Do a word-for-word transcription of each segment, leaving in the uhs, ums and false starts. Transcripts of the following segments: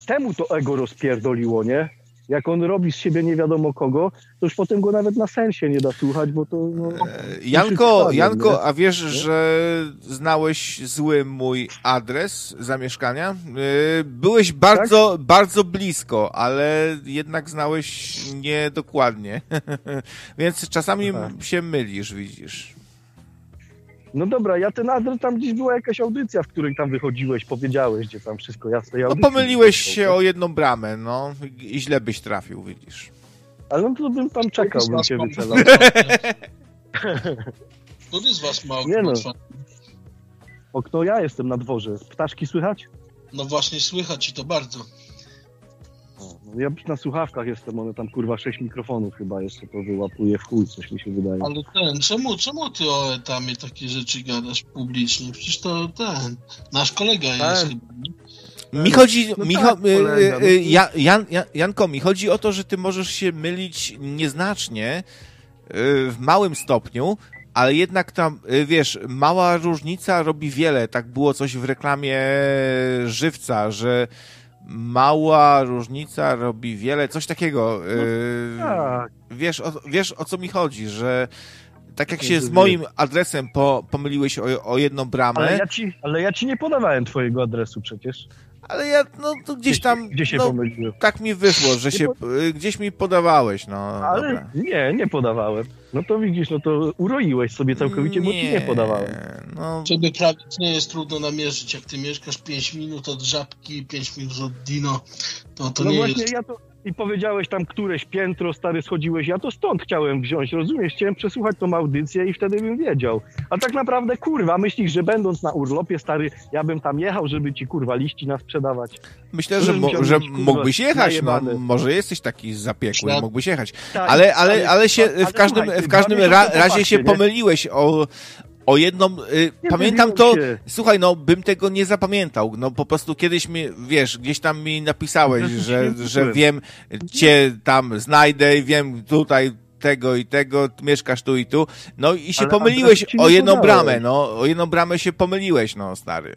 temu to ego rozpierdoliło, nie? Jak on robi z siebie nie wiadomo kogo, to już potem go nawet na sensie nie da słuchać, bo to... No, Janko, stawiam, Janko, nie? a wiesz, nie? że znałeś zły mój adres zamieszkania? Byłeś bardzo, tak? bardzo blisko, ale jednak znałeś niedokładnie. Więc czasami Aha. się mylisz, widzisz. No dobra, ja ten adres, tam gdzieś była jakaś audycja, w której tam wychodziłeś, powiedziałeś, gdzie tam wszystko jasne. No pomyliłeś się o jedną bramę, no i źle byś trafił, widzisz. Ale no to bym tam czekał, bym cię wycelał. Który z was ma okno? Nie no. Okno ja jestem na dworze. Ptaszki słychać? No właśnie słychać i to bardzo. No, ja na słuchawkach jestem, one tam kurwa sześć mikrofonów chyba jeszcze to wyłapuje w chuj, coś mi się wydaje. Ale ten, czemu, czemu ty o etamie takie rzeczy gadasz publicznie? Przecież to ten, nasz kolega jest tak. chyba, nie? Mi chodzi, no mi tak, cho- kolega, no. Jan, Jan, Jan, Janko, mi chodzi o to, że ty możesz się mylić nieznacznie, w małym stopniu, ale jednak tam, wiesz, mała różnica robi wiele. Tak było coś w reklamie Żywca, że mała różnica robi wiele, coś takiego. No, tak. Wiesz, o, wiesz, o co mi chodzi, że tak jak się z moim adresem po, pomyliłeś o, o jedną bramę... Ale ja, ci, ale ja ci nie podawałem twojego adresu przecież. Ale ja, no to gdzieś tam... Gdzie się no, pomyliłem? tak mi wyszło, że się... Po... Gdzieś mi podawałeś, no. Ale dobra. nie, nie podawałem. No to widzisz, no to uroiłeś sobie całkowicie, bo ci nie podawałem. No... Ciebie prawie nie jest trudno namierzyć. Jak ty mieszkasz pięć minut od Żabki, pięć minut od Dino, to to no nie właśnie jest... Ja to... I powiedziałeś tam któreś piętro, stary, schodziłeś, ja to stąd chciałem wziąć, rozumiesz? Chciałem przesłuchać tą audycję i wtedy bym wiedział. A tak naprawdę, kurwa, myślisz, że będąc na urlopie, stary, ja bym tam jechał, żeby ci, kurwa, liści nas sprzedawać? Myślę, że, mo- że być, kurwa, mógłbyś jechać, no, może jesteś taki zapiekły, no. mógłbyś jechać. Tak, ale, ale, ale, ale się ale, w każdym, słuchaj, w każdym ra- razie się nie? pomyliłeś o... O jedną, y, pamiętam to, się. Słuchaj, no bym tego nie zapamiętał, no po prostu kiedyś mi, wiesz, gdzieś tam mi napisałeś, że, że wiem, cię tam znajdę, wiem tutaj tego i tego, mieszkasz tu i tu, no i się ale pomyliłeś o jedną podałem. bramę, no, o jedną bramę się pomyliłeś, no stary.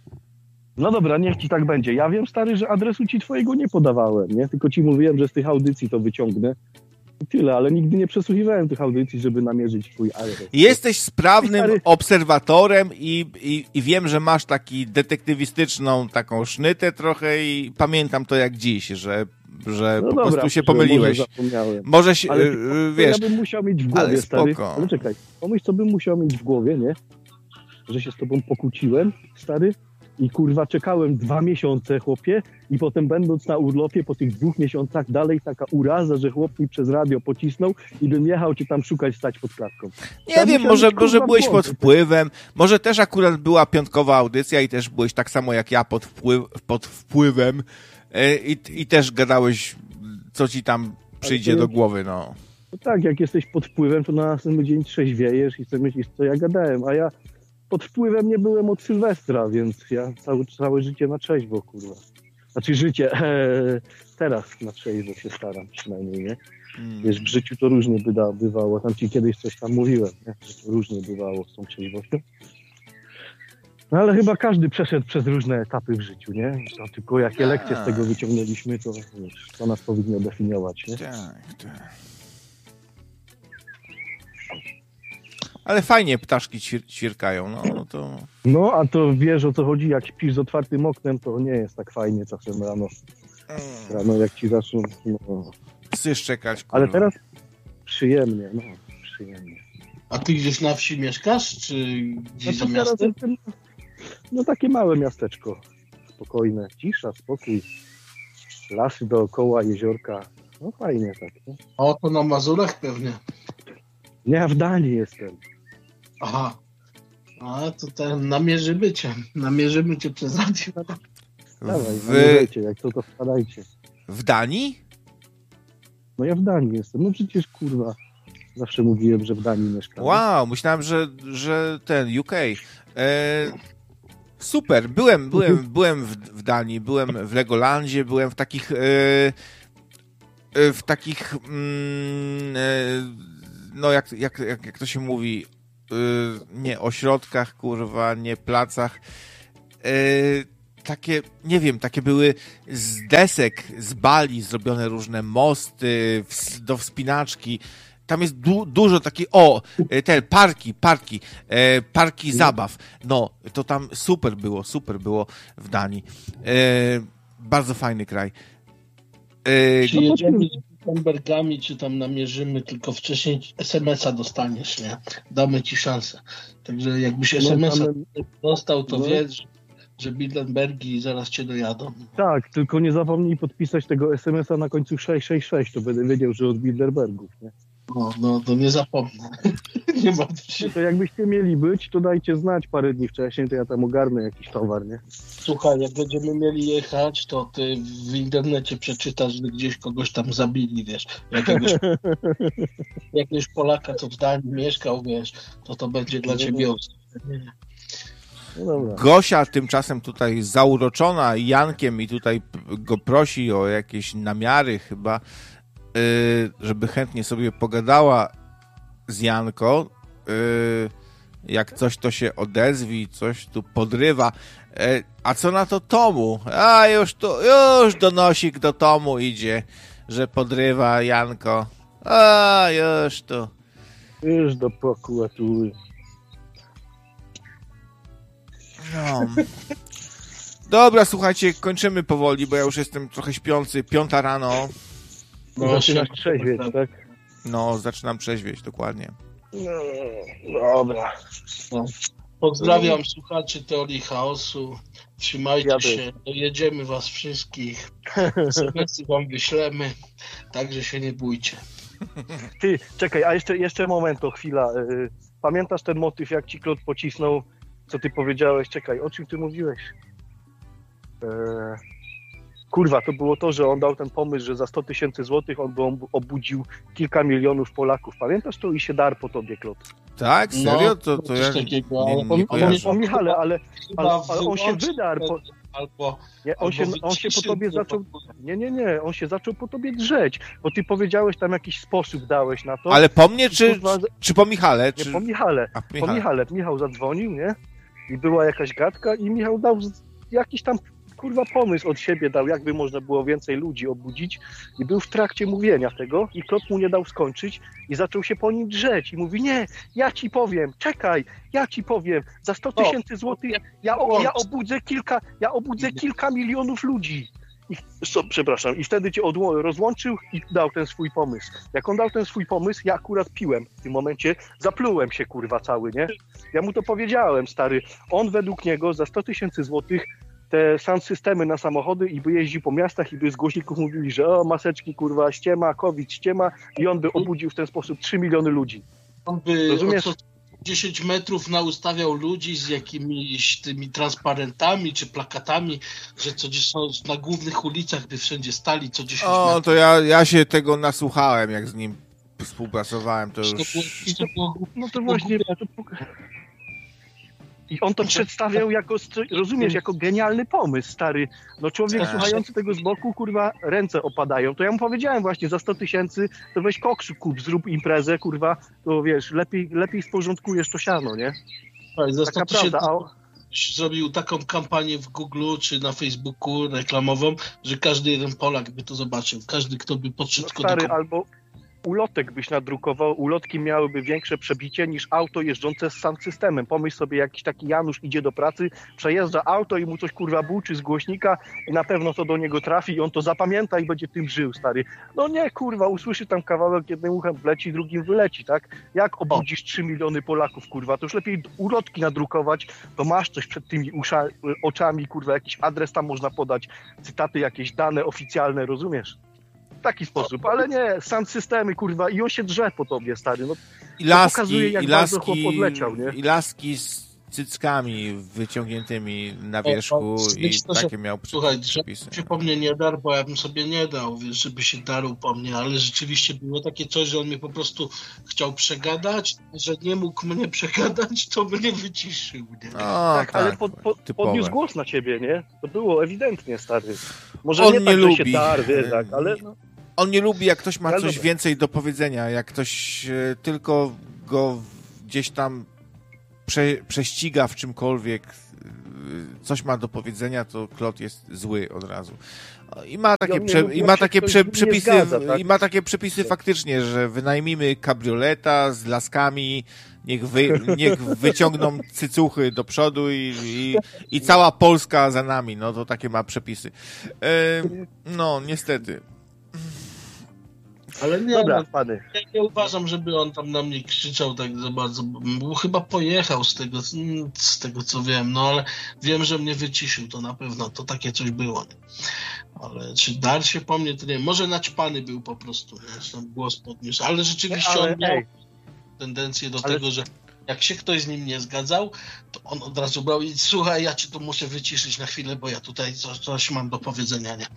No dobra, niech ci tak będzie. Ja wiem, stary, że adresu ci twojego nie podawałem, nie? Tylko ci mówiłem, że z tych audycji to wyciągnę. Tyle, ale nigdy nie przesłuchiwałem tych audycji, żeby namierzyć twój adres. Jesteś sprawnym stary... obserwatorem i, i, i wiem, że masz taki detektywistyczną taką sznytę trochę i pamiętam to jak dziś, że, że no po dobra, prostu się pomyliłeś. Może zapomniałem. Może się, ale yy, wiesz... ja bym musiał mieć w głowie, ale stary. spoko. Ale czekaj, pomyśl, co bym musiał mieć w głowie, nie? Że się z tobą pokłóciłem, stary, i kurwa czekałem dwa miesiące, chłopie, i potem będąc na urlopie po tych dwóch miesiącach dalej taka uraza, że chłop mi przez radio pocisnął i bym jechał cię tam szukać, stać pod klatką. Nie tam wiem, może, może byłeś pod wpływem, może też akurat była piątkowa audycja i też byłeś tak samo jak ja pod, wpływ, pod wpływem i, i też gadałeś, co ci tam przyjdzie do głowy, no. No tak, jak jesteś pod wpływem, to na następny dzień trzeźwiejesz i sobie myślisz, co ja gadałem, a ja pod wpływem nie byłem od Sylwestra, więc ja całe, całe życie na trzeźwo, kurwa. Znaczy życie, e, teraz na trzeźwo się staram przynajmniej, nie? Hmm. Wiesz, w życiu to różnie byda, bywało. Tam ci kiedyś coś tam mówiłem, nie? Że to różnie bywało z tą trzeźwością. No ale chyba każdy przeszedł przez różne etapy w życiu, nie? To tylko jakie lekcje z tego wyciągnęliśmy, to wiesz, to nas powinno definiować, nie? Tak, tak. Ale fajnie ptaszki ćwir- ćwierkają, no, no to... No, a to wiesz, o co chodzi, jak śpisz z otwartym oknem, to nie jest tak fajnie czasem rano. Rano jak ci zaczną... No. Chcesz szczekać, kurwa. Ale teraz przyjemnie, no, przyjemnie. A ty gdzieś na wsi mieszkasz, czy gdzieś za miastem? Jestem, no takie małe miasteczko, spokojne, cisza, spokój, lasy dookoła, jeziorka, no fajnie tak. Nie? O, to na Mazurach pewnie. Nie, ja w Danii jestem. Aha. A, to ten namierzymy cię. Namierzymy cię przez radio. Dawaj, w... namierzycie, jak to, to wpadajcie. W Danii? No ja w Danii jestem. No przecież, kurwa, zawsze mówiłem, że w Danii mieszkam. Wow, myślałem, że, że ten U K. E, super, byłem, byłem, byłem w, w Danii, byłem w Legolandzie, byłem w takich e, w takich mm, e, no jak, jak, jak, jak to się mówi, nie ośrodkach, kurwa, nie placach, takie, nie wiem, takie były z desek, z bali zrobione różne mosty w, do wspinaczki. Tam jest du- dużo takich, o, te parki, parki, e, parki zabaw. No, to tam super było, super było w Danii. E, bardzo fajny kraj. E, czy jedziemy z Bambergami, czy tam namierzymy, tylko wcześniej es em es a dostaniesz, nie? Damy ci szansę. Także jakbyś es em es a dostał, to no. Wiedz, że Bilderbergi zaraz cię dojadą. Tak, tylko nie zapomnij podpisać tego es em es a na końcu sześć sześć sześć, to będę wiedział, że od Bilderbergów, nie? No, no, to nie zapomnę. Nie martw się. To jakbyście mieli być, to dajcie znać parę dni wcześniej, to ja tam ogarnę jakiś towar, nie? Słuchaj, jak będziemy mieli jechać, to ty w internecie przeczytasz, że gdzieś kogoś tam zabili, wiesz, jakiegoś, jakiegoś Polaka, co w Danii mieszkał, wiesz, to to będzie dla ciebie ostre. No dobra. Gosia tymczasem tutaj zauroczona Jankiem i tutaj go prosi o jakieś namiary chyba, żeby chętnie sobie pogadała z Janko. Jak coś, to się odezwij, coś tu podrywa. A co na to Tomu? A już tu, już donosik do Tomu idzie, że podrywa Janko. A już tu. Już do prokuratury. No. Dobra, słuchajcie, kończymy powoli, bo ja już jestem trochę śpiący. Piąta rano. No, zaczynasz trzeźwieć, tak? No, zaczynam trzeźwieć, dokładnie. No, dobra. No. Pozdrawiam no. słuchaczy Teorii Chaosu. Trzymajcie ja się. Dojedziemy was wszystkich. es em esy wam wyślemy. Także się nie bójcie. Ty, czekaj, a jeszcze, jeszcze moment, to chwila. Pamiętasz ten motyw, jak ci Klot pocisnął, co ty powiedziałeś? Czekaj, o czym ty mówiłeś? Eee... Kurwa, to było to, że on dał ten pomysł, że za sto tysięcy złotych on by obudził kilka milionów Polaków. Pamiętasz to i się dar po tobie, Klot? Tak? Serio? No, to, to ja takiego, nie, nie, nie o, o Michale, ale, ale, ale on się wydarł. Po... Albo, nie, on, się, on się po tobie zaczął... Nie, nie, nie. On się zaczął po tobie drzeć, bo ty powiedziałeś, tam jakiś sposób dałeś na to. Ale po mnie, czy, kurwa, czy po Michale? Czy... Nie, po Michale. A, Michale. Po Michale. Michał zadzwonił, nie? I była jakaś gadka i Michał dał jakiś tam kurwa pomysł od siebie dał, jakby można było więcej ludzi obudzić i był w trakcie mówienia tego i Klot mu nie dał skończyć i zaczął się po nim drzeć i mówi, nie, ja ci powiem, czekaj, ja ci powiem, za sto tysięcy złotych ja, ja obudzę kilka, ja obudzę kilka milionów ludzi. I, so, przepraszam, i wtedy cię odło- rozłączył i dał ten swój pomysł. Jak on dał ten swój pomysł, ja akurat piłem w tym momencie, zaplułem się kurwa cały, nie? Ja mu to powiedziałem, stary, on według niego za sto tysięcy złotych te sound systemy na samochody i by jeździł po miastach i by z głośników mówili, że o, maseczki, kurwa, ściema, COVID, ściema i on by obudził w ten sposób trzy miliony ludzi. On by rozumiesz? dziesięć metrów naustawiał ludzi z jakimiś tymi transparentami czy plakatami, że co gdzieś są na głównych ulicach, by wszędzie stali co dziesięć o, metrów. O, to ja, ja się tego nasłuchałem, jak z nim współpracowałem, to już... To było, no to właśnie... I on to przedstawiał jako, rozumiesz, jako genialny pomysł, stary. No człowiek tak. Słuchający tego z boku, kurwa, ręce opadają. To ja mu powiedziałem właśnie, za sto tysięcy to weź koksu kup, zrób imprezę, kurwa, to wiesz, lepiej, lepiej sporządkujesz to siano, nie? Tak, za sto tysięcy zrobił taką kampanię w Google czy na Facebooku reklamową, że każdy jeden Polak by to zobaczył. Każdy, kto by podszedł no, stary, do... albo ulotek byś nadrukował, ulotki miałyby większe przebicie niż auto jeżdżące z sound systemem. Pomyśl sobie, jakiś taki Janusz idzie do pracy, przejeżdża auto i mu coś kurwa buczy z głośnika i na pewno to do niego trafi i on to zapamięta i będzie tym żył, stary. No nie, kurwa, usłyszy tam kawałek, jednym uchem wleci, drugim wyleci, tak? Jak obudzisz trzy miliony Polaków, kurwa, to już lepiej ulotki nadrukować, to masz coś przed tymi usza, oczami, kurwa, jakiś adres tam można podać, cytaty, jakieś dane oficjalne, rozumiesz? W taki sposób, ale nie, sound systemy, kurwa, i on się drze po tobie, stary. No, I laski, pokazuje, jak i bardzo laski, chłop odleciał, nie? I laski z cyckami wyciągniętymi na wierzchu o, o, i to, takie miał słuchaj, przepisy. Słuchaj, się po mnie nie dar, bo ja bym sobie nie dał, wiesz, żeby się darł po mnie, ale rzeczywiście było takie coś, że on mnie po prostu chciał przegadać, że nie mógł mnie przegadać, to mnie wyciszył, nie? O, tak, tak, ale pod, pod, podniósł głos na ciebie, nie? To było ewidentnie, stary. Może on nie, nie tak, lubi. że się dar, wie, tak, ale... No. On nie lubi, jak ktoś ma ale coś dobra. więcej do powiedzenia, jak ktoś e, tylko go gdzieś tam prze, prześciga w czymkolwiek, coś ma do powiedzenia, to Klot jest zły od razu. I ma takie, prze, i ma takie prze, przepisy, zgadza, tak? I ma takie przepisy faktycznie, że wynajmijmy kabrioleta z laskami, niech, wy, niech wyciągną cycuchy do przodu i, i, i cała Polska za nami. No to takie ma przepisy. E, no, niestety. Ale nie, Dobra, pany. Ja nie uważam, żeby on tam na mnie krzyczał tak za bardzo, bo chyba pojechał z tego, z tego co wiem, no ale wiem, że mnie wyciszył, to na pewno, to takie coś było. Nie? Ale czy dar się po mnie, to nie wiem, może naćpany był po prostu, nie? Tam głos podniósł, ale rzeczywiście ale, on miał ej. tendencję do ale... tego, że jak się ktoś z nim nie zgadzał, to on od razu brał i słuchaj, ja cię tu muszę wyciszyć na chwilę, bo ja tutaj coś, coś mam do powiedzenia, nie?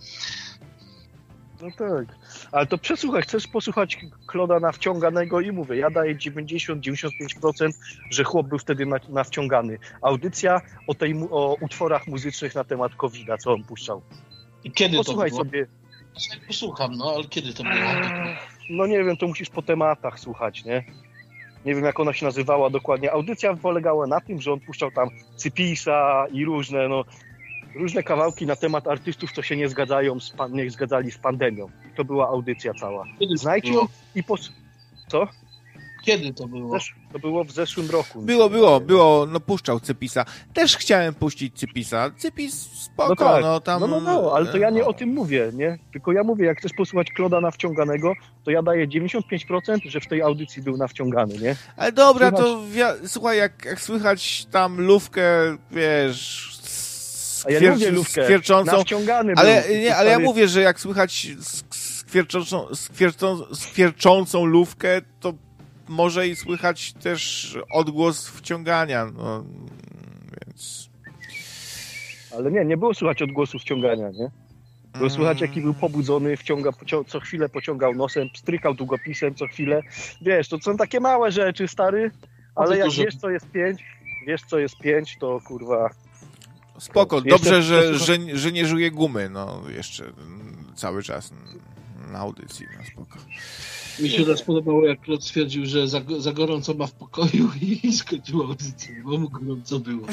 No tak, ale to przesłuchaj, chcesz posłuchać Kloda nawciąganego i mówię, ja daję dziewięćdziesiąt do dziewięćdziesięciu pięciu procent, że chłop był wtedy nawciągany. Audycja o, tej, o utworach muzycznych na temat kowida, co on puszczał. I kiedy posłuchaj to było? sobie. Ja posłucham, no ale kiedy to było? No nie wiem, to musisz po tematach słuchać, nie? Nie wiem, jak ona się nazywała dokładnie. Audycja polegała na tym, że on puszczał tam Cypisa i różne, no różne kawałki na temat artystów, co się nie zgadzają, z pan, nie zgadzali z pandemią. To była audycja cała. Znajdź ją i pos... Co? Kiedy to było? Zesz... To było w zeszłym roku. Było, było, było, no puszczał Cypisa. Też chciałem puścić Cypisa. Cypis spoko, no, tak. no tam... No, no, no, ale to ja nie o tym mówię, nie? Tylko ja mówię, jak chcesz posłuchać Kloda nawciąganego, to ja daję dziewięćdziesiąt pięć procent, że w tej audycji był nawciągany, nie? Ale dobra, Słychać... to ja, słuchaj, jak, jak słychać tam lówkę, wiesz... A ja lubię lówkę, nawciągany ale, był. Nie, ale ja mówię, że jak słychać skwierczącą, skwierczą, skwierczącą lówkę, to może i słychać też odgłos wciągania, no, więc... Ale nie, nie było słychać odgłosu wciągania, nie? Było słychać, jaki był pobudzony, wciąga, co chwilę pociągał nosem, strykał długopisem co chwilę. Wiesz, to są takie małe rzeczy, stary, ale jak wiesz, co jest pięć, wiesz, co jest pięć, to kurwa... Spoko, dobrze, że, że, że nie żuje gumy, no jeszcze cały czas na audycji, no spoko. Mi się raz podobało, jak Klot stwierdził, że za, za gorąco ma w pokoju i skończył audycję, bo mu gorąco było.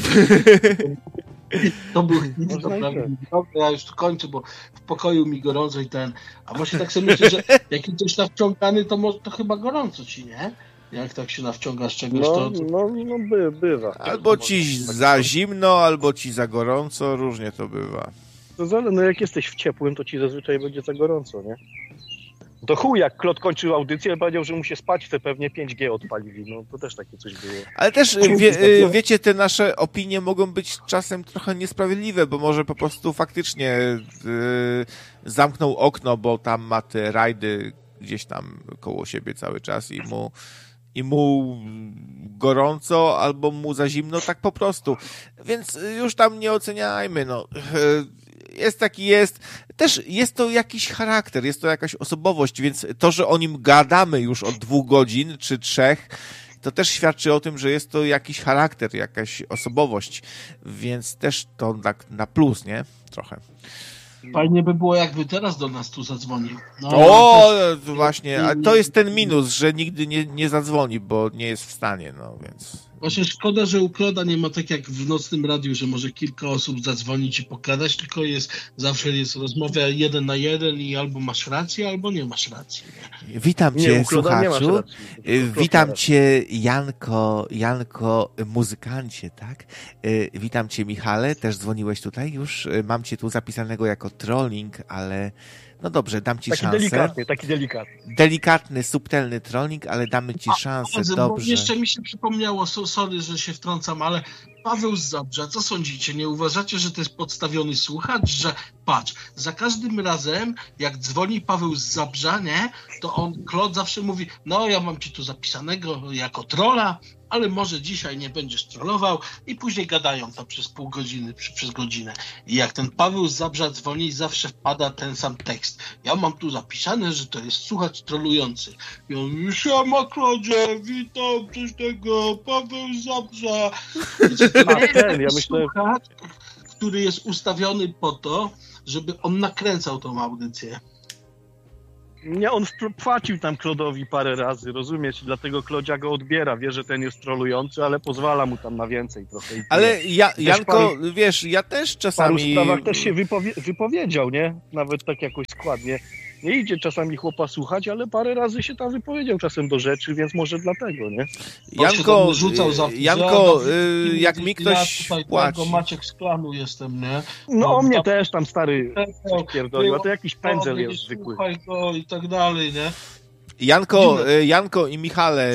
To był hit, naprawdę. Ja już tu kończę, bo w pokoju mi gorąco i ten... A właśnie tak sobie myślę, że jak jesteś nawciągany, to, może, to chyba gorąco ci, nie? Jak tak się nawciągasz czegoś, no, to... to... No, no by, bywa. Albo ci za zimno, albo ci za gorąco, różnie to bywa. To zależy, no jak jesteś w ciepłym, to ci zazwyczaj będzie za gorąco, nie? To chuj, jak Klot kończył audycję, powiedział, że mu się spać chce, pewnie pięć G odpalili, no to też takie coś było. Ale też, wie, wiecie, te nasze opinie mogą być czasem trochę niesprawiedliwe, bo może po prostu faktycznie yy, zamknął okno, bo tam ma te rajdy gdzieś tam koło siebie cały czas i mu i mu gorąco, albo mu za zimno, tak po prostu. Więc już tam nie oceniajmy, no. Jest taki jest. Też jest to jakiś charakter, jest to jakaś osobowość, więc to, że o nim gadamy już od dwóch godzin, czy trzech, to też świadczy o tym, że jest to jakiś charakter, jakaś osobowość, więc też to tak na plus, nie? Trochę. Fajnie by było, jakby teraz do nas tu zadzwonił. No, o, też... właśnie, a to jest ten minus, że nigdy nie, nie zadzwoni, bo nie jest w stanie, no więc... Właśnie szkoda, że u Kloda nie ma tak jak w nocnym radiu, że może kilka osób zadzwonić i pokazać, tylko jest zawsze jest rozmowa jeden na jeden i albo masz rację, albo nie masz racji. Witam cię, nie, słuchaczu. Witam cię, Janko, Janko, muzykancie, tak? Witam cię, Michale, też dzwoniłeś tutaj już. Mam cię tu zapisanego jako trolling, ale... No dobrze, dam ci taki szansę. Delikatny, taki delikatny. Delikatny, subtelny trolling, ale damy ci szansę, a, dobrze. Jeszcze mi się przypomniało, sorry, że się wtrącam, ale Paweł z Zabrza, co sądzicie? Nie uważacie, że to jest podstawiony słuchacz? Że patrz, za każdym razem, jak dzwoni Paweł z Zabrza, nie, to on, Klot zawsze mówi, no ja mam ci tu zapisanego jako trolla, ale może dzisiaj nie będziesz trollował i później gadają to przez pół godziny, przez godzinę. I jak ten Paweł z Zabrza dzwoni, zawsze wpada ten sam tekst. Ja mam tu zapisane, że to jest słuchacz trollujący. I on mówi, siema Klodzie, witam, coś tego, Paweł z Zabrza. A ten, ja myślę... Słuchacz, który jest ustawiony po to, żeby on nakręcał tą audycję. Nie, on płacił tam Klodowi parę razy, rozumiesz? Dlatego Klodzia go odbiera, wie, że ten jest trolujący, ale pozwala mu tam na więcej trochę. Ale ja, Janko, paru, wiesz, ja też czasami... W paru sprawach też się wypowie wypowiedział, nie? Nawet tak jakoś składnie. Nie idzie czasami chłopa słuchać, ale parę razy się tam wypowiedział czasem do rzeczy, więc może dlatego, nie? Janko, Janko, y, jak mi ktoś ja płaci... Maciek z klanu jestem, nie? No o mnie tam... też tam stary pierdolił, a to jakiś pędzel jest zwykły. Słuchaj go i tak dalej, nie? Janko, Janko i Michale,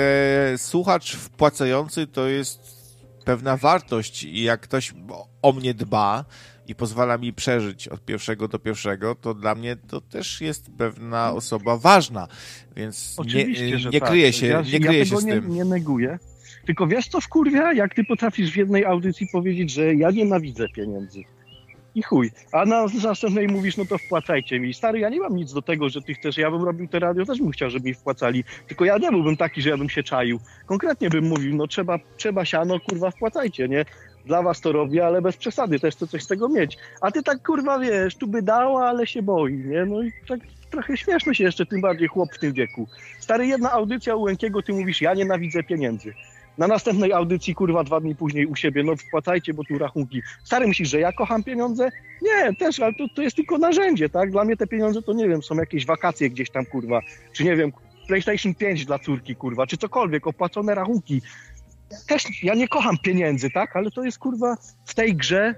e, słuchacz wpłacający to jest pewna wartość i jak ktoś o mnie dba i pozwala mi przeżyć od pierwszego do pierwszego, to dla mnie to też jest pewna osoba ważna, więc oczywiście, nie, że nie tak. kryję się, ja, nie kryję ja się tego z nie, tym. nie neguję, tylko wiesz co wkurwia? Jak ty potrafisz w jednej audycji powiedzieć, że ja nienawidzę pieniędzy. I chuj. A na następnej mówisz, no to wpłacajcie mi. Stary, ja nie mam nic do tego, że ty chcesz, ja bym robił te radio, też bym chciał, żeby mi wpłacali. Tylko ja nie byłbym taki, że ja bym się czaił. Konkretnie bym mówił, no trzeba, trzeba siano, kurwa, wpłacajcie, nie? Dla was to robię, ale bez przesady, też chcę coś z tego mieć. A ty tak, kurwa, wiesz, tu by dała, ale się boi, nie? No i tak trochę śmieszno się jeszcze, tym bardziej chłop w tym wieku. Stary, jedna audycja u Łękiego, ty mówisz, ja nienawidzę pieniędzy. Na następnej audycji, kurwa, dwa dni później u siebie, no wpłacajcie, bo tu rachunki. Stary, myślisz, że ja kocham pieniądze? Nie, też, ale to, to jest tylko narzędzie, tak? Dla mnie te pieniądze to, nie wiem, są jakieś wakacje gdzieś tam, kurwa, czy nie wiem, PlayStation pięć dla córki, kurwa, czy cokolwiek, opłacone rachunki. Też, ja nie kocham pieniędzy, tak? Ale to jest, kurwa, w tej grze,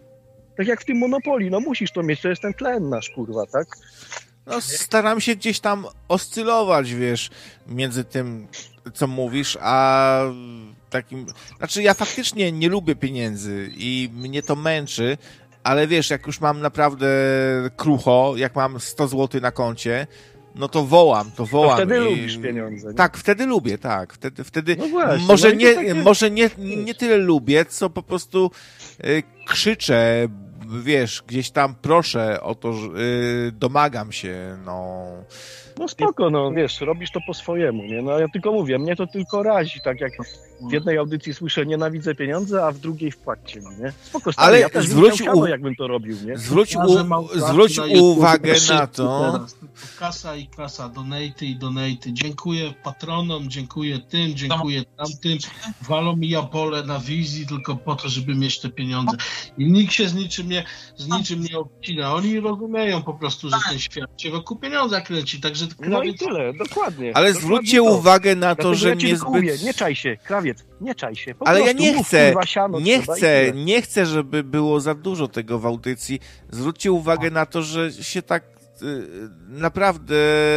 tak jak w tym Monopolii, no musisz to mieć, to jest ten tlen nasz, kurwa, tak? No, staram się gdzieś tam oscylować, wiesz, między tym, co mówisz, a takim... Znaczy, ja faktycznie nie lubię pieniędzy i mnie to męczy, ale wiesz, jak już mam naprawdę krucho, jak mam sto złotych na koncie, no to wołam, to wołam. To wtedy i... lubisz pieniądze. Nie? Tak, wtedy lubię, tak. Wtedy, wtedy no właśnie, może, no nie, takie... może nie, nie tyle lubię, co po prostu y, krzyczę, wiesz, gdzieś tam proszę o to, yy, domagam się, no. No spoko, no wiesz, robisz to po swojemu, nie? No ja tylko mówię, mnie to tylko razi, tak jak w jednej audycji słyszę nienawidzę pieniądze, a w drugiej wpłaccie mi, nie? Spoko, stary, ale ja też zwróć bym u... jakbym to robił, nie? Zwróć, u... zwróć uwagę na to. Kasa i kasa, donaty i donaty. Dziękuję patronom, dziękuję tym, dziękuję tamtym. Walą mi jabole na wizji tylko po to, żeby mieć te pieniądze. I nikt się z niczym nie, z niczym nie obcina. Oni rozumieją po prostu, że ten świat się wokół pieniądza kręci, także krawiec... No i tyle, dokładnie. Ale dokładnie zwróćcie to. uwagę na to, Dlatego że ja niezbyt... Mówię, nie czaj się, krawiec, nie czaj się. Po ale ja prostu nie mów, chcę, kurwa, siano, nie chcę, nie chcę, żeby było za dużo tego w audycji. Zwróćcie uwagę na to, że się tak y, naprawdę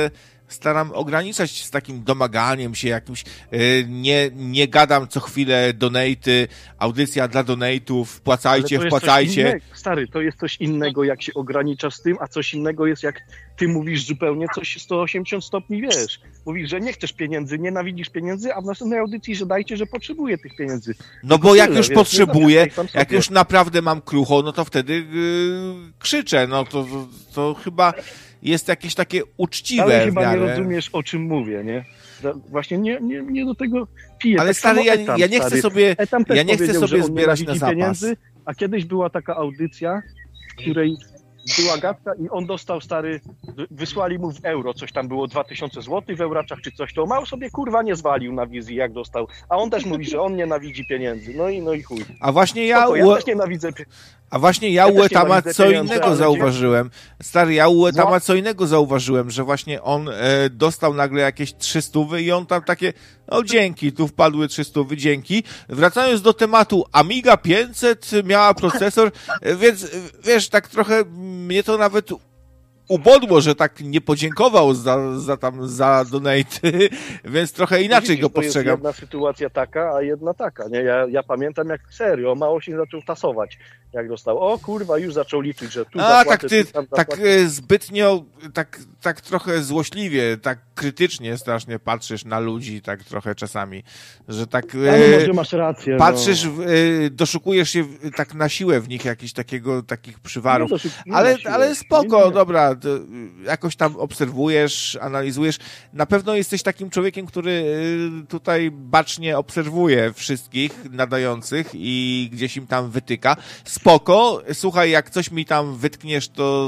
staram ograniczać z takim domaganiem się jakimś, y, nie, nie gadam co chwilę donaty, audycja dla donatów, wpłacajcie, wpłacajcie. Stary, to jest coś innego, jak się ograniczasz z tym, a coś innego jest, jak ty mówisz zupełnie coś sto osiemdziesiąt stopni, wiesz. Mówisz, że nie chcesz pieniędzy, nienawidzisz pieniędzy, a w następnej audycji, że dajcie, że potrzebuję tych pieniędzy. No bo jak już potrzebuję, jak już naprawdę mam krucho, no to wtedy yy, krzyczę, no to, to, to chyba jest jakieś takie uczciwe. Ale chyba nie rozumiesz, o czym mówię, nie? Właśnie nie, nie, nie do tego piję. Ale tak stary, ja, etam, ja nie chcę stary. sobie, ja nie chcę sobie zbierać na zapas. Pieniędzy, a kiedyś była taka audycja, w której była gadka i on dostał, stary, wysłali mu w euro, coś tam było dwa tysiące złotych w euraczach czy coś, to mało sobie kurwa nie zwalił na wizji, jak dostał. A on też mówi, że on nienawidzi pieniędzy. No i, no i chuj. A właśnie ja... Spoko, ja też nienawidzę pieniędzy. A właśnie ja u Etama co innego zauważyłem. Stary, ja u Etama co innego zauważyłem, że właśnie on e, dostał nagle jakieś trzystówy i on tam takie, no dzięki, tu wpadły trzystówy, dzięki. Wracając do tematu, Amiga pięćset miała procesor, e, więc wiesz, tak trochę mnie to nawet ubodło, że tak nie podziękował za, za tam, za donaty, więc trochę inaczej Widzisz, go postrzegam. To jest jedna sytuacja taka, a jedna taka, nie? Ja, ja pamiętam jak serio, mało się zaczął tasować, jak dostał. O kurwa, już zaczął liczyć, że tu A, zapłacę, tak ty, tu tam tak zapłacę. zbytnio, tak, tak trochę złośliwie, tak krytycznie strasznie patrzysz na ludzi, tak trochę czasami, że tak... Ale może masz rację. Patrzysz, no. w, doszukujesz się tak na siłę w nich jakichś takiego, takich przywarów, Nie doszuk- nie ale, siłę. ale spoko, nie, nie. dobra, jakoś tam obserwujesz, analizujesz. Na pewno jesteś takim człowiekiem, który tutaj bacznie obserwuje wszystkich nadających i gdzieś im tam wytyka. Spoko, słuchaj, jak coś mi tam wytkniesz, to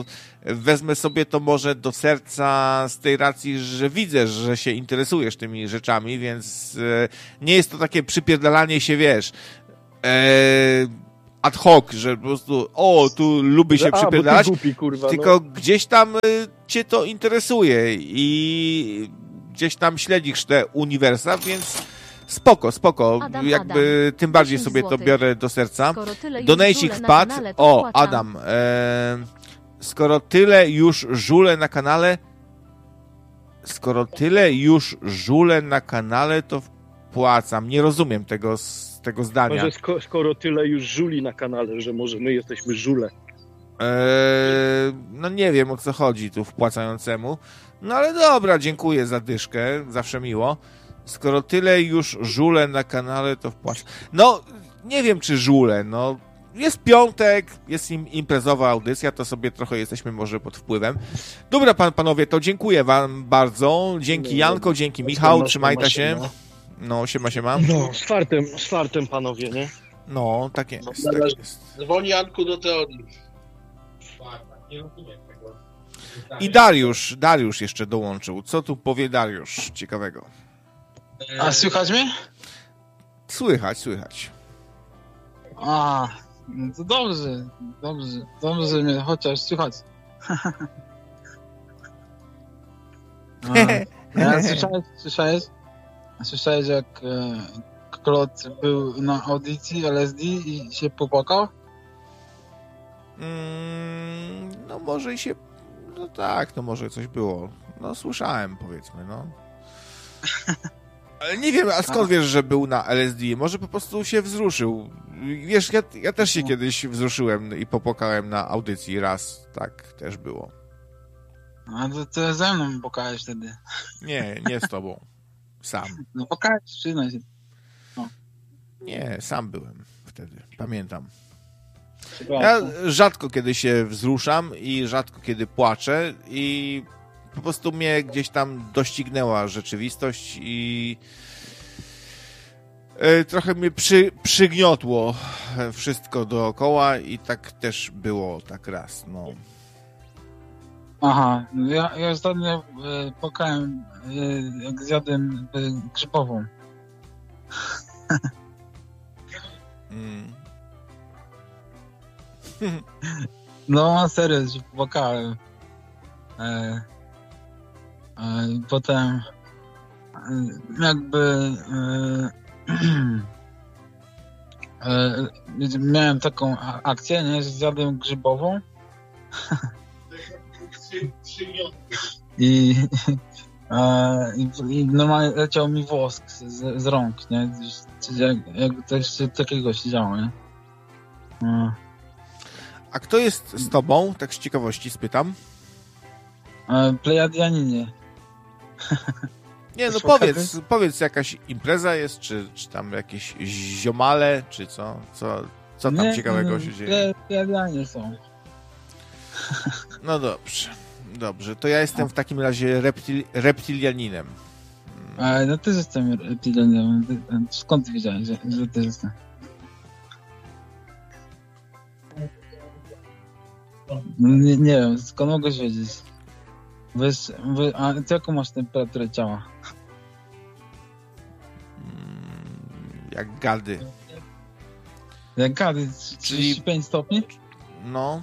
wezmę sobie to może do serca z tej racji, że widzę, że się interesujesz tymi rzeczami, więc nie jest to takie przypierdalanie się, wiesz, ad hoc, że po prostu o, tu lubię się A, przypierdalać, głupi, kurwa, tylko no. gdzieś tam cię to interesuje i gdzieś tam śledzisz te uniwersa, więc spoko, spoko, Adam, jakby Adam. tym bardziej sobie to biorę do serca. Donate Donejcik wpadł, o, Adam, e, skoro tyle już żule na kanale, skoro tyle już żule na kanale, to wpłacam. Nie rozumiem tego, tego zdania. Może sko- skoro tyle już żuli na kanale, że może my jesteśmy żule. Eee, no nie wiem, o co chodzi tu wpłacającemu. No ale dobra, dziękuję za dyszkę, zawsze miło. Skoro tyle już żule na kanale, to wpłacę. No, nie wiem, czy żule, no. Jest piątek, jest im imprezowa audycja, to sobie trochę jesteśmy może pod wpływem. Dobra, pan, panowie, to dziękuję wam bardzo. Dzięki Janko, dzięki Michał, trzymajcie się. No, siema, siema. No, z fartem, z fartem, panowie, nie? No, tak jest. No, tak jest. Dzwoni Janku do teorii. I Dariusz, Dariusz jeszcze dołączył. Co tu powie Dariusz ciekawego? A słychać mnie? Słychać, słychać. A, no to dobrze, dobrze, dobrze mnie chociaż słychać. A, ja słyszałeś, słyszałeś? Słyszałeś, jak e, Klot był na audycji L S D i się popłakał? Mm, no może i się... No tak, no może coś było. No słyszałem, powiedzmy, no. Ale nie wiem, a skąd wiesz, że był na L S D? Może po prostu się wzruszył. Wiesz, ja, ja też się kiedyś wzruszyłem i popłakałem na audycji raz. Tak też było. A to, to ze mną płakałeś wtedy. Nie, nie z tobą. Sam. No płakałeś, przyznaj się. No. Nie, sam byłem wtedy. Pamiętam. Ja rzadko kiedy się wzruszam i rzadko kiedy płaczę i po prostu mnie gdzieś tam doścignęła rzeczywistość i trochę mnie przy, przygniotło wszystko dookoła i tak też było tak raz, no. Aha, ja, ja ostatnio e, płakałem, e, jak zjadłem e, grzybową. mm. No, serio, się płakałem. E, e, potem e, jakby e, e, miałem taką akcję, nie, że zjadłem grzybową i, e, i, i normalnie leciał mi wosk z, z rąk, nie? Jak, jakby coś takiego się działo, nie? E. A kto jest z tobą? Tak z ciekawości spytam. E, Plejadianinie. Nie, no powiedz, powiedz, jakaś impreza jest, czy, czy tam jakieś ziomale, czy co? Co, co tam nie, ciekawego nie, się dzieje? Plejadianie są. No dobrze, dobrze. To ja jestem w takim razie reptil, reptilianinem. E, no też jestem reptilianinem. Skąd ty wiedziałeś, że, że też jestem? Nie, nie wiem, skąd mogłeś wiedzieć? Wiesz, wy, a ty jaką masz temperaturę ciała? Jak gady. Jak gady? trzydzieści pięć stopni? No.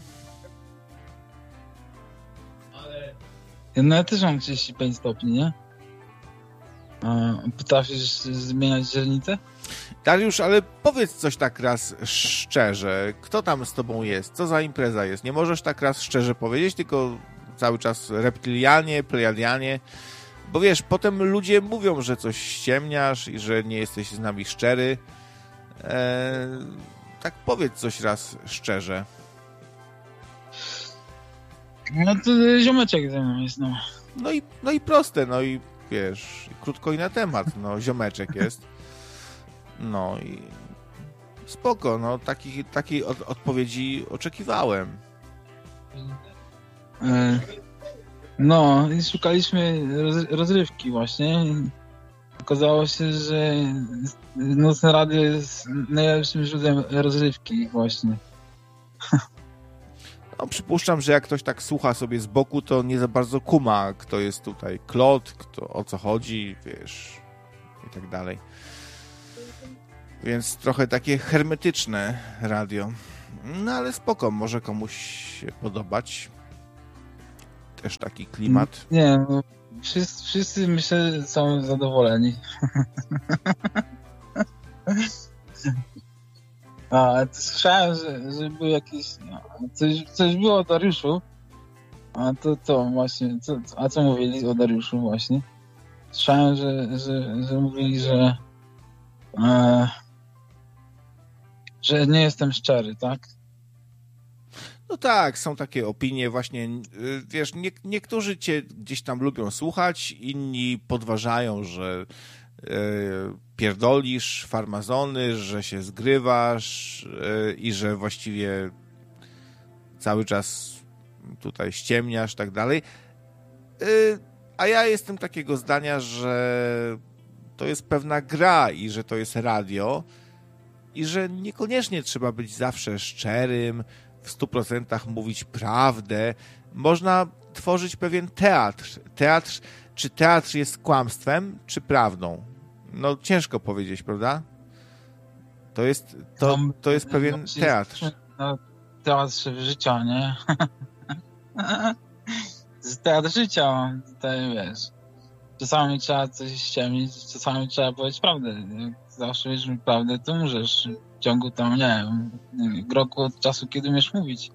No ja też mam trzydzieści pięć stopni, nie? A potrafisz zmieniać źrenicę? Dariusz, ale powiedz coś tak raz szczerze. Kto tam z tobą jest? Co za impreza jest? Nie możesz tak raz szczerze powiedzieć, tylko cały czas reptilianie, plejadianie. Bo wiesz, potem ludzie mówią, że coś ściemniasz i że nie jesteś z nami szczery. Eee, tak powiedz coś raz szczerze. No to ziomeczek ze mną jest, no. No i, no i proste, no i wiesz, krótko i na temat, no ziomeczek jest. No i spoko, no takiej taki od, odpowiedzi oczekiwałem. E, no i szukaliśmy roz, rozrywki właśnie. Okazało się, że Nocne Radio jest najlepszym źródłem rozrywki właśnie. No, przypuszczam, że jak ktoś tak słucha sobie z boku, to nie za bardzo kuma, kto jest tutaj Klot, kto, o co chodzi, wiesz, i tak dalej. Więc trochę takie hermetyczne radio. No ale spoko, może komuś się podobać. Też taki klimat. Nie, no, wszyscy, wszyscy myślę są zadowoleni. A, słyszałem, że, że był jakiś... No, coś, coś było o Dariuszu. A to co właśnie... Co, a co mówili o Dariuszu właśnie? Słyszałem, że, że, że mówili, że... E, że nie jestem szczery, tak? No tak, są takie opinie właśnie, wiesz, nie, niektórzy cię gdzieś tam lubią słuchać, inni podważają, że e, pierdolisz farmazony, że się zgrywasz e, i że właściwie cały czas tutaj ściemniasz, tak dalej. E, a ja jestem takiego zdania, że to jest pewna gra i że to jest radio i że niekoniecznie trzeba być zawsze szczerym, w stu procentach mówić prawdę. Można tworzyć pewien teatr. Teatr, czy teatr jest kłamstwem, czy prawdą? No ciężko powiedzieć, prawda? To jest, to, to jest pewien teatr. No, teatr życia, nie? To jest teatr życia, tutaj wiesz. Czasami trzeba coś ściemnić, czasami trzeba powiedzieć prawdę. Jak zawsze wiesz prawdę, to możesz w ciągu tam, nie wiem, roku od czasu, kiedy umiesz mówić.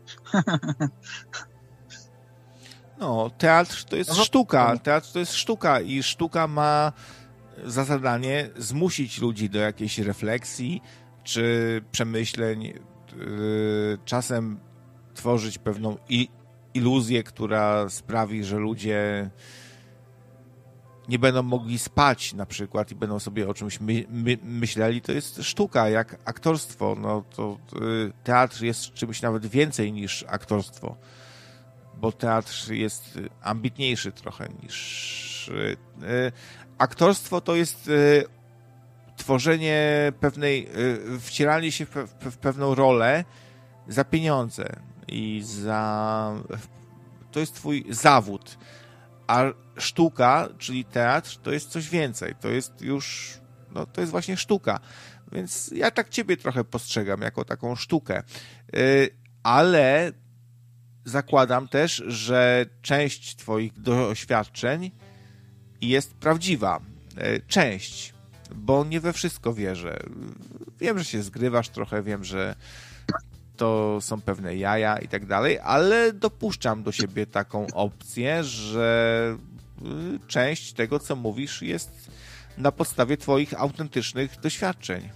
No, teatr to jest sztuka. Teatr to jest sztuka i sztuka ma za zadanie zmusić ludzi do jakiejś refleksji czy przemyśleń, czasem tworzyć pewną iluzję, która sprawi, że ludzie nie będą mogli spać na przykład i będą sobie o czymś my, my, myśleli. To jest sztuka, jak aktorstwo. No to y, teatr jest czymś nawet więcej niż aktorstwo, bo teatr jest ambitniejszy trochę niż... Y, y, aktorstwo to jest y, tworzenie pewnej... Y, wcieranie się w, w, w pewną rolę za pieniądze i za... To jest twój zawód. A sztuka, czyli teatr, to jest coś więcej. To jest już, no to jest właśnie sztuka. Więc ja tak ciebie trochę postrzegam jako taką sztukę. Yy, ale zakładam też, że część twoich doświadczeń jest prawdziwa. Yy, część, bo nie we wszystko wierzę. Wiem, że się zgrywasz trochę, wiem, że to są pewne jaja i tak dalej, ale dopuszczam do siebie taką opcję, że część tego, co mówisz, jest na podstawie twoich autentycznych doświadczeń.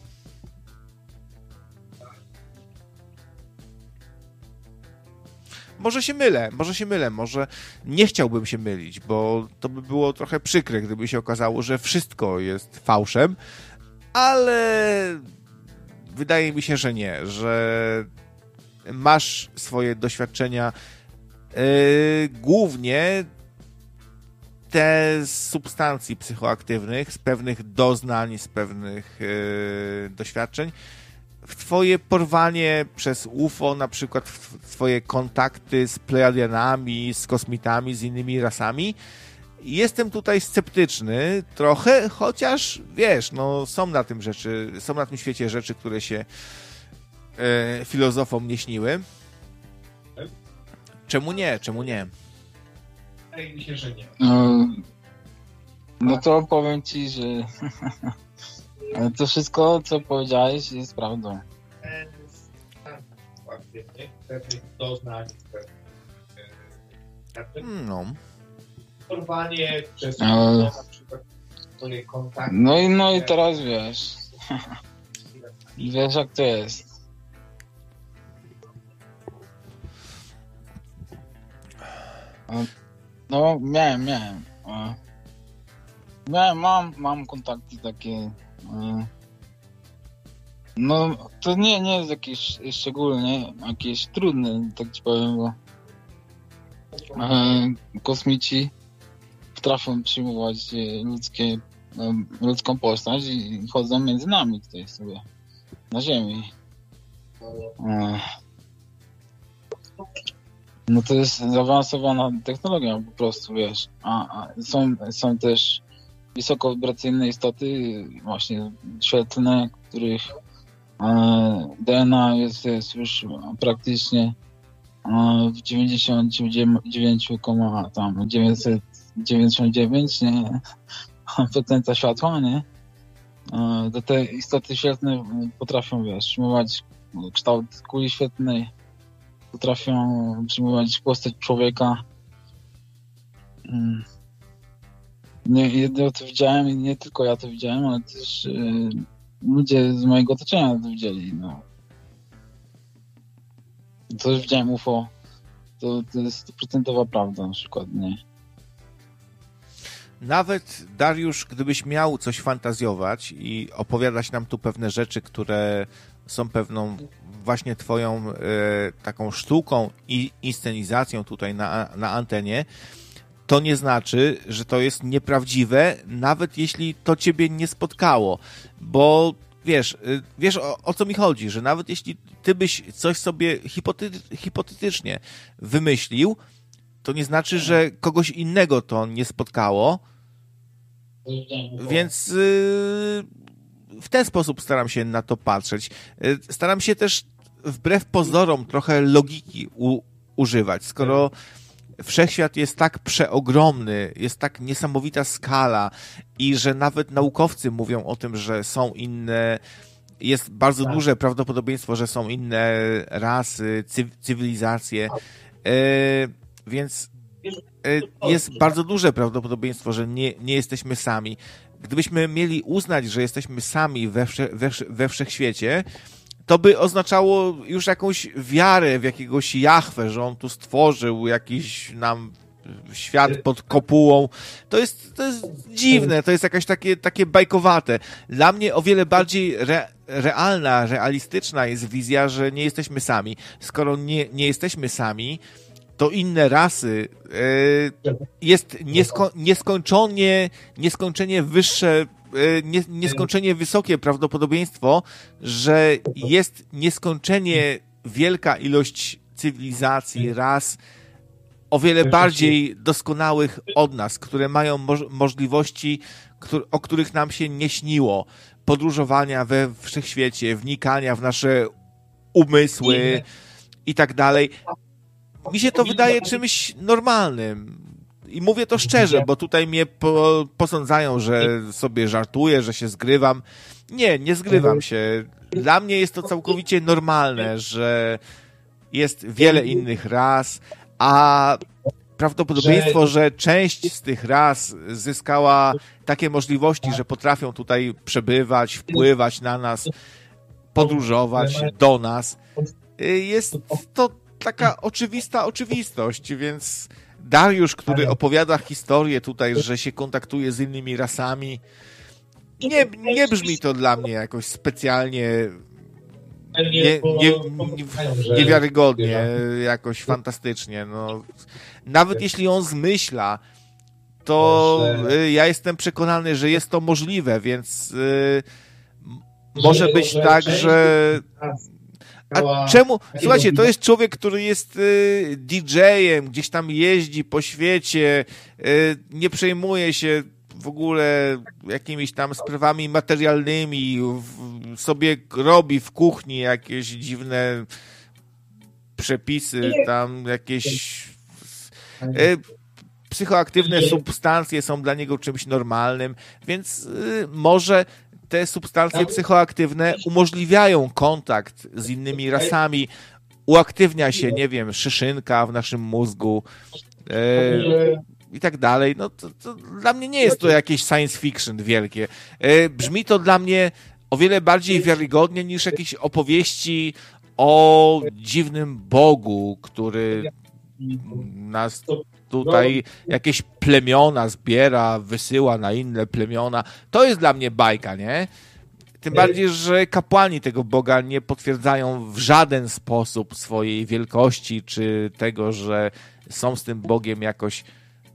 Może się mylę, może się mylę, może nie chciałbym się mylić, bo to by było trochę przykre, gdyby się okazało, że wszystko jest fałszem, ale wydaje mi się, że nie, że masz swoje doświadczenia, yy, głównie te z substancji psychoaktywnych, z pewnych doznań, z pewnych yy, doświadczeń, w twoje porwanie przez U F O, na przykład w twoje kontakty z Plejadianami, z kosmitami, z innymi rasami. Jestem tutaj sceptyczny trochę, chociaż wiesz, no są na tym rzeczy, są na tym świecie rzeczy, które się e, filozofom nie śniły. Czemu nie? Czemu nie? Wydaje mi się, że nie. No, no to powiem ci, że to wszystko, co powiedziałeś, jest prawdą. No. Porwanie przez no, na przykład swoje kontakty. No i, no i teraz wiesz. Wiesz, jak to jest. No, miałem, miałem. Miałem, mam, mam kontakty takie. No, to nie, nie jest jakieś szczególnie, jakieś trudne, tak ci powiem, bo kosmici potrafią przyjmować ludzkie, ludzką postać i chodzą między nami tutaj sobie na Ziemi. No to jest zaawansowana technologia po prostu, wiesz. A, a są, są też wysokowibracyjne istoty, właśnie świetlne, których e, D N A jest, jest już praktycznie e, w dziewięćdziesiąt dziewięć przecinek dziewięćdziesiąt dziewięć nie, procent światła, nie? E, to te istoty świetlne potrafią, wiesz, przyjmować kształt kuli świetlnej, potrafią przyjmować postać człowieka. Nie, ja to widziałem i nie tylko ja to widziałem, ale też y, ludzie z mojego otoczenia to widzieli. No. To już widziałem U F O. To, to jest stuprocentowa prawda na przykład, nie? Nawet, Dariusz, gdybyś miał coś fantazjować i opowiadać nam tu pewne rzeczy, które są pewną właśnie twoją e, taką sztuką i inscenizacją tutaj na, na antenie, to nie znaczy, że to jest nieprawdziwe, nawet jeśli to ciebie nie spotkało, bo wiesz, wiesz o, o co mi chodzi, że nawet jeśli ty byś coś sobie hipotety- hipotetycznie wymyślił, to nie znaczy, że kogoś innego to nie spotkało, więc yy, w ten sposób staram się na to patrzeć. Yy, staram się też wbrew pozorom trochę logiki u, używać, skoro wszechświat jest tak przeogromny, jest tak niesamowita skala i że nawet naukowcy mówią o tym, że są inne, jest bardzo tak. duże prawdopodobieństwo, że są inne rasy, cy, cywilizacje, yy, więc yy, jest bardzo duże prawdopodobieństwo, że nie, nie jesteśmy sami. Gdybyśmy mieli uznać, że jesteśmy sami we, wsze, we, we wszechświecie, to by oznaczało już jakąś wiarę w jakiegoś Jahwe, że on tu stworzył jakiś nam świat pod kopułą. To jest, to jest dziwne, to jest jakaś takie, takie bajkowate. Dla mnie o wiele bardziej re, realna, realistyczna jest wizja, że nie jesteśmy sami. Skoro nie, nie jesteśmy sami, to inne rasy yy, jest niesko, nieskończenie, nieskończenie wyższe, Nie, nieskończenie wysokie prawdopodobieństwo, że jest nieskończenie wielka ilość cywilizacji, ras, o wiele bardziej doskonałych od nas, które mają moż- możliwości, któr- o których nam się nie śniło. Podróżowania we wszechświecie, wnikania w nasze umysły i tak dalej. Mi się to wydaje czymś normalnym. I mówię to szczerze, bo tutaj mnie po, posądzają, że sobie żartuję, że się zgrywam. Nie, nie zgrywam się. Dla mnie jest to całkowicie normalne, że jest wiele innych ras, a prawdopodobieństwo, że część z tych ras zyskała takie możliwości, że potrafią tutaj przebywać, wpływać na nas, podróżować do nas, jest to taka oczywista oczywistość, więc Dariusz, który opowiada historię tutaj, że się kontaktuje z innymi rasami, nie, nie brzmi to dla mnie jakoś specjalnie nie, nie, nie, niewiarygodnie, jakoś fantastycznie. No, nawet jeśli on zmyśla, to ja jestem przekonany, że jest to możliwe, więc y, może być tak, że... A czemu? Słuchajcie, to jest człowiek, który jest y, didżejem, gdzieś tam jeździ po świecie, y, nie przejmuje się w ogóle jakimiś tam sprawami materialnymi, w, sobie robi w kuchni jakieś dziwne przepisy, tam jakieś y, psychoaktywne substancje są dla niego czymś normalnym, więc y, może te substancje psychoaktywne umożliwiają kontakt z innymi rasami, uaktywnia się, nie wiem, szyszynka w naszym mózgu e, i tak dalej. No to, to dla mnie nie jest to jakieś science fiction wielkie. E, brzmi to dla mnie o wiele bardziej wiarygodnie niż jakieś opowieści o dziwnym Bogu, który nas tutaj jakieś plemiona zbiera, wysyła na inne plemiona. To jest dla mnie bajka, nie? Tym bardziej, że kapłani tego Boga nie potwierdzają w żaden sposób swojej wielkości, czy tego, że są z tym Bogiem jakoś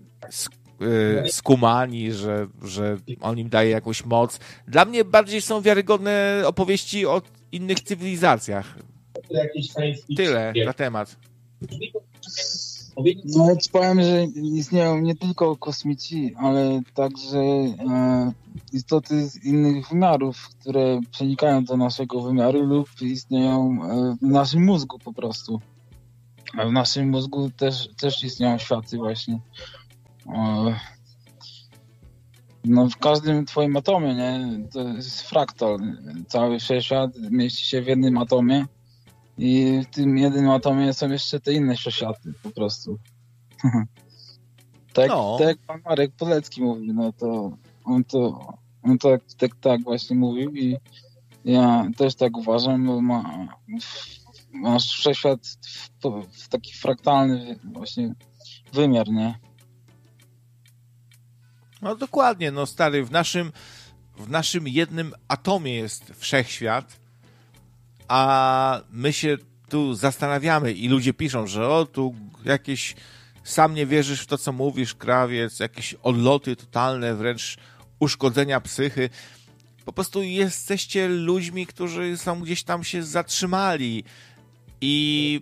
skumani, że, że on im daje jakąś moc. Dla mnie bardziej są wiarygodne opowieści o innych cywilizacjach. Tyle na temat. No ja ci powiem, że istnieją nie tylko kosmici, ale także e, istoty z innych wymiarów, które przenikają do naszego wymiaru lub istnieją e, w naszym mózgu po prostu. A w naszym mózgu też, też istnieją światy właśnie. E, no w każdym twoim atomie, nie? To jest fraktal. Cały wszechświat mieści się w jednym atomie. I w tym jednym atomie są jeszcze te inne wszechświaty po prostu. tak, no. tak jak pan Marek Polecki mówił, no to on to on tak, tak, tak właśnie mówił i ja też tak uważam, bo ma, masz wszechświat w, w taki fraktalny właśnie wymiar, nie? No dokładnie, no stary, w naszym w naszym jednym atomie jest wszechświat, a my się tu zastanawiamy i ludzie piszą, że o, tu jakieś sam nie wierzysz w to, co mówisz, krawiec, jakieś odloty totalne, wręcz uszkodzenia psychy. Po prostu jesteście ludźmi, którzy są gdzieś tam się zatrzymali i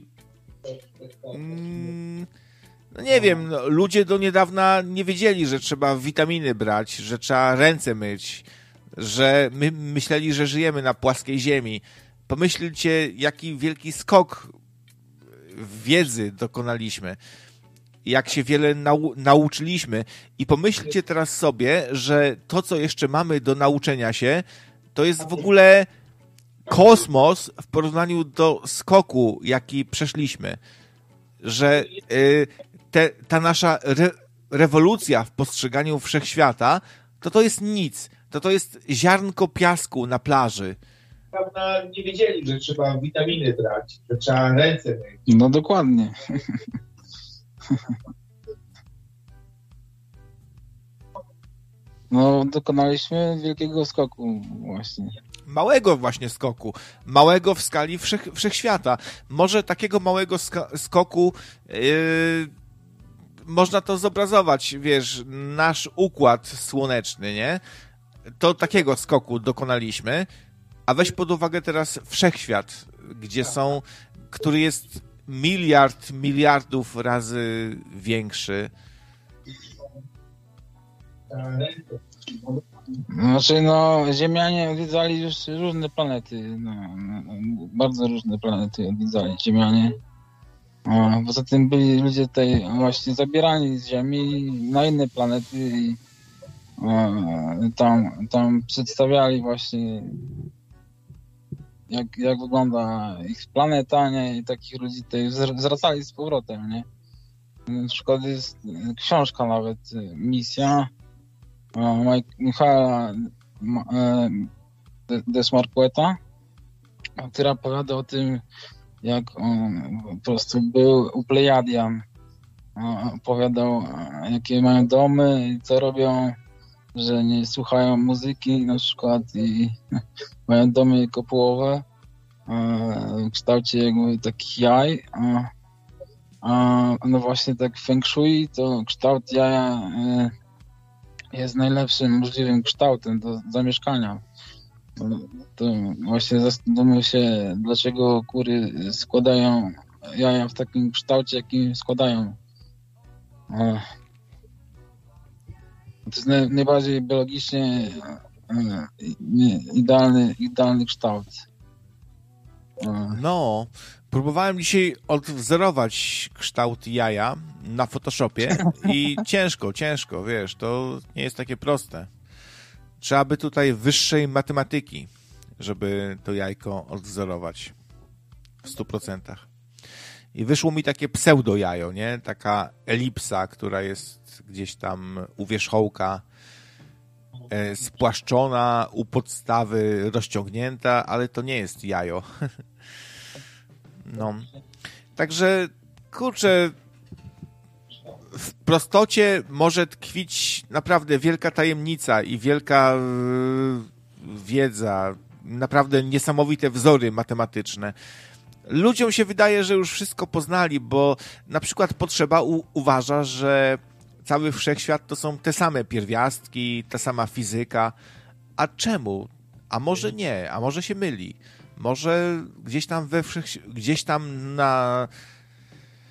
mm, no nie wiem, no, ludzie do niedawna nie wiedzieli, że trzeba witaminy brać, że trzeba ręce myć, że my myśleli, że żyjemy na płaskiej ziemi. Pomyślcie, jaki wielki skok wiedzy dokonaliśmy, jak się wiele nau- nauczyliśmy i pomyślcie teraz sobie, że to, co jeszcze mamy do nauczenia się, to jest w ogóle kosmos w porównaniu do skoku, jaki przeszliśmy. Że y, te, ta nasza re- rewolucja w postrzeganiu wszechświata, to to jest nic. To to jest ziarnko piasku na plaży. Prawda, nie wiedzieli, że trzeba witaminy brać, że trzeba ręce myć. No dokładnie. No dokonaliśmy wielkiego skoku właśnie. Małego właśnie skoku. Małego w skali wszech, wszechświata. Może takiego małego ska- skoku yy, można to zobrazować, wiesz, nasz układ słoneczny, nie? To takiego skoku dokonaliśmy. A weź pod uwagę teraz wszechświat, gdzie są, który jest miliard, miliardów razy większy. Znaczy, no, Ziemianie odwiedzali już różne planety. No, no, bardzo różne planety odwiedzali Ziemianie. A poza tym byli ludzie tutaj właśnie zabierani z Ziemi na inne planety i a, tam, tam przedstawiali właśnie Jak, jak wygląda ich planeta, nie? I takich ludzi tutaj zwracali z powrotem, nie? Na przykład jest książka nawet, Misja Michaela Desmarqueta, która opowiada o tym, jak on po prostu był u Plejadian. Opowiadał, jakie mają domy i co robią, że nie słuchają muzyki na przykład i mają domy kopułowe w kształcie jakby takich jaj. A, a no właśnie tak feng shui, to kształt jaja jest najlepszym możliwym kształtem do zamieszkania. To właśnie zastanówmy się, dlaczego kury składają jaja w takim kształcie, jakim składają. To jest naj, najbardziej biologicznie nie, idealny, idealny kształt. No, próbowałem dzisiaj odwzorować kształt jaja na Photoshopie i ciężko, ciężko, wiesz, to nie jest takie proste. Trzeba by tutaj wyższej matematyki, żeby to jajko odwzorować w stu procentach. I wyszło mi takie pseudo jajo, nie? Taka elipsa, która jest gdzieś tam u wierzchołka, e, spłaszczona, u podstawy rozciągnięta, ale to nie jest jajo. No. Także, kurczę, w prostocie może tkwić naprawdę wielka tajemnica i wielka e, wiedza, naprawdę niesamowite wzory matematyczne. Ludziom się wydaje, że już wszystko poznali, bo na przykład Potrzeba u- uważa, że cały wszechświat to są te same pierwiastki, ta sama fizyka. A czemu? A może nie, a może się myli. Może gdzieś tam we wszech... gdzieś tam na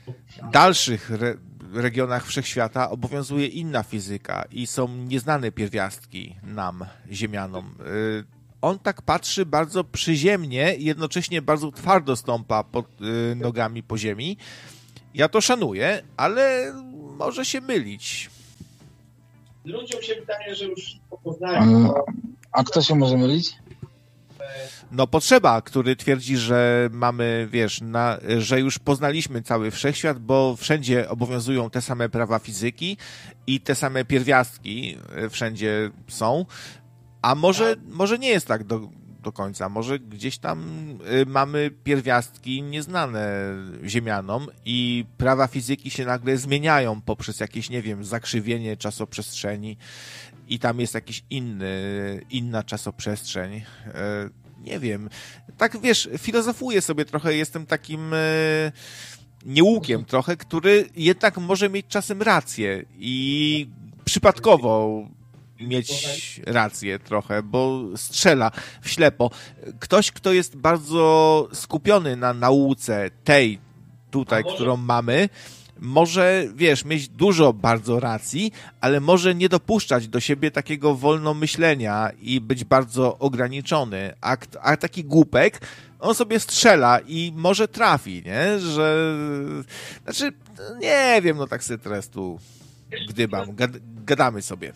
dalszych re- regionach wszechświata obowiązuje inna fizyka i są nieznane pierwiastki nam, ziemianom. On tak patrzy bardzo przyziemnie i jednocześnie bardzo twardo stąpa pod nogami po ziemi. Ja to szanuję, ale może się mylić. Ludziom się wydaje, że już poznają. A kto się może mylić? No Potrzeba, który twierdzi, że mamy, wiesz, na, że już poznaliśmy cały wszechświat, bo wszędzie obowiązują te same prawa fizyki i te same pierwiastki wszędzie są, a może, może nie jest tak do, do końca, może gdzieś tam mamy pierwiastki nieznane ziemianom i prawa fizyki się nagle zmieniają poprzez jakieś, nie wiem, zakrzywienie czasoprzestrzeni i tam jest jakiś inny, inna czasoprzestrzeń. Nie wiem. Tak, wiesz, filozofuję sobie trochę, jestem takim nieukiem trochę, który jednak może mieć czasem rację i przypadkowo mieć rację trochę, bo strzela w ślepo. Ktoś, kto jest bardzo skupiony na nauce tej tutaj, którą mamy, może, wiesz, mieć dużo bardzo racji, ale może nie dopuszczać do siebie takiego wolnomyślenia i być bardzo ograniczony. A, a taki głupek, on sobie strzela i może trafi, nie? Że, znaczy, nie wiem, no tak sobie teraz tu gdybam, gad, gadamy sobie.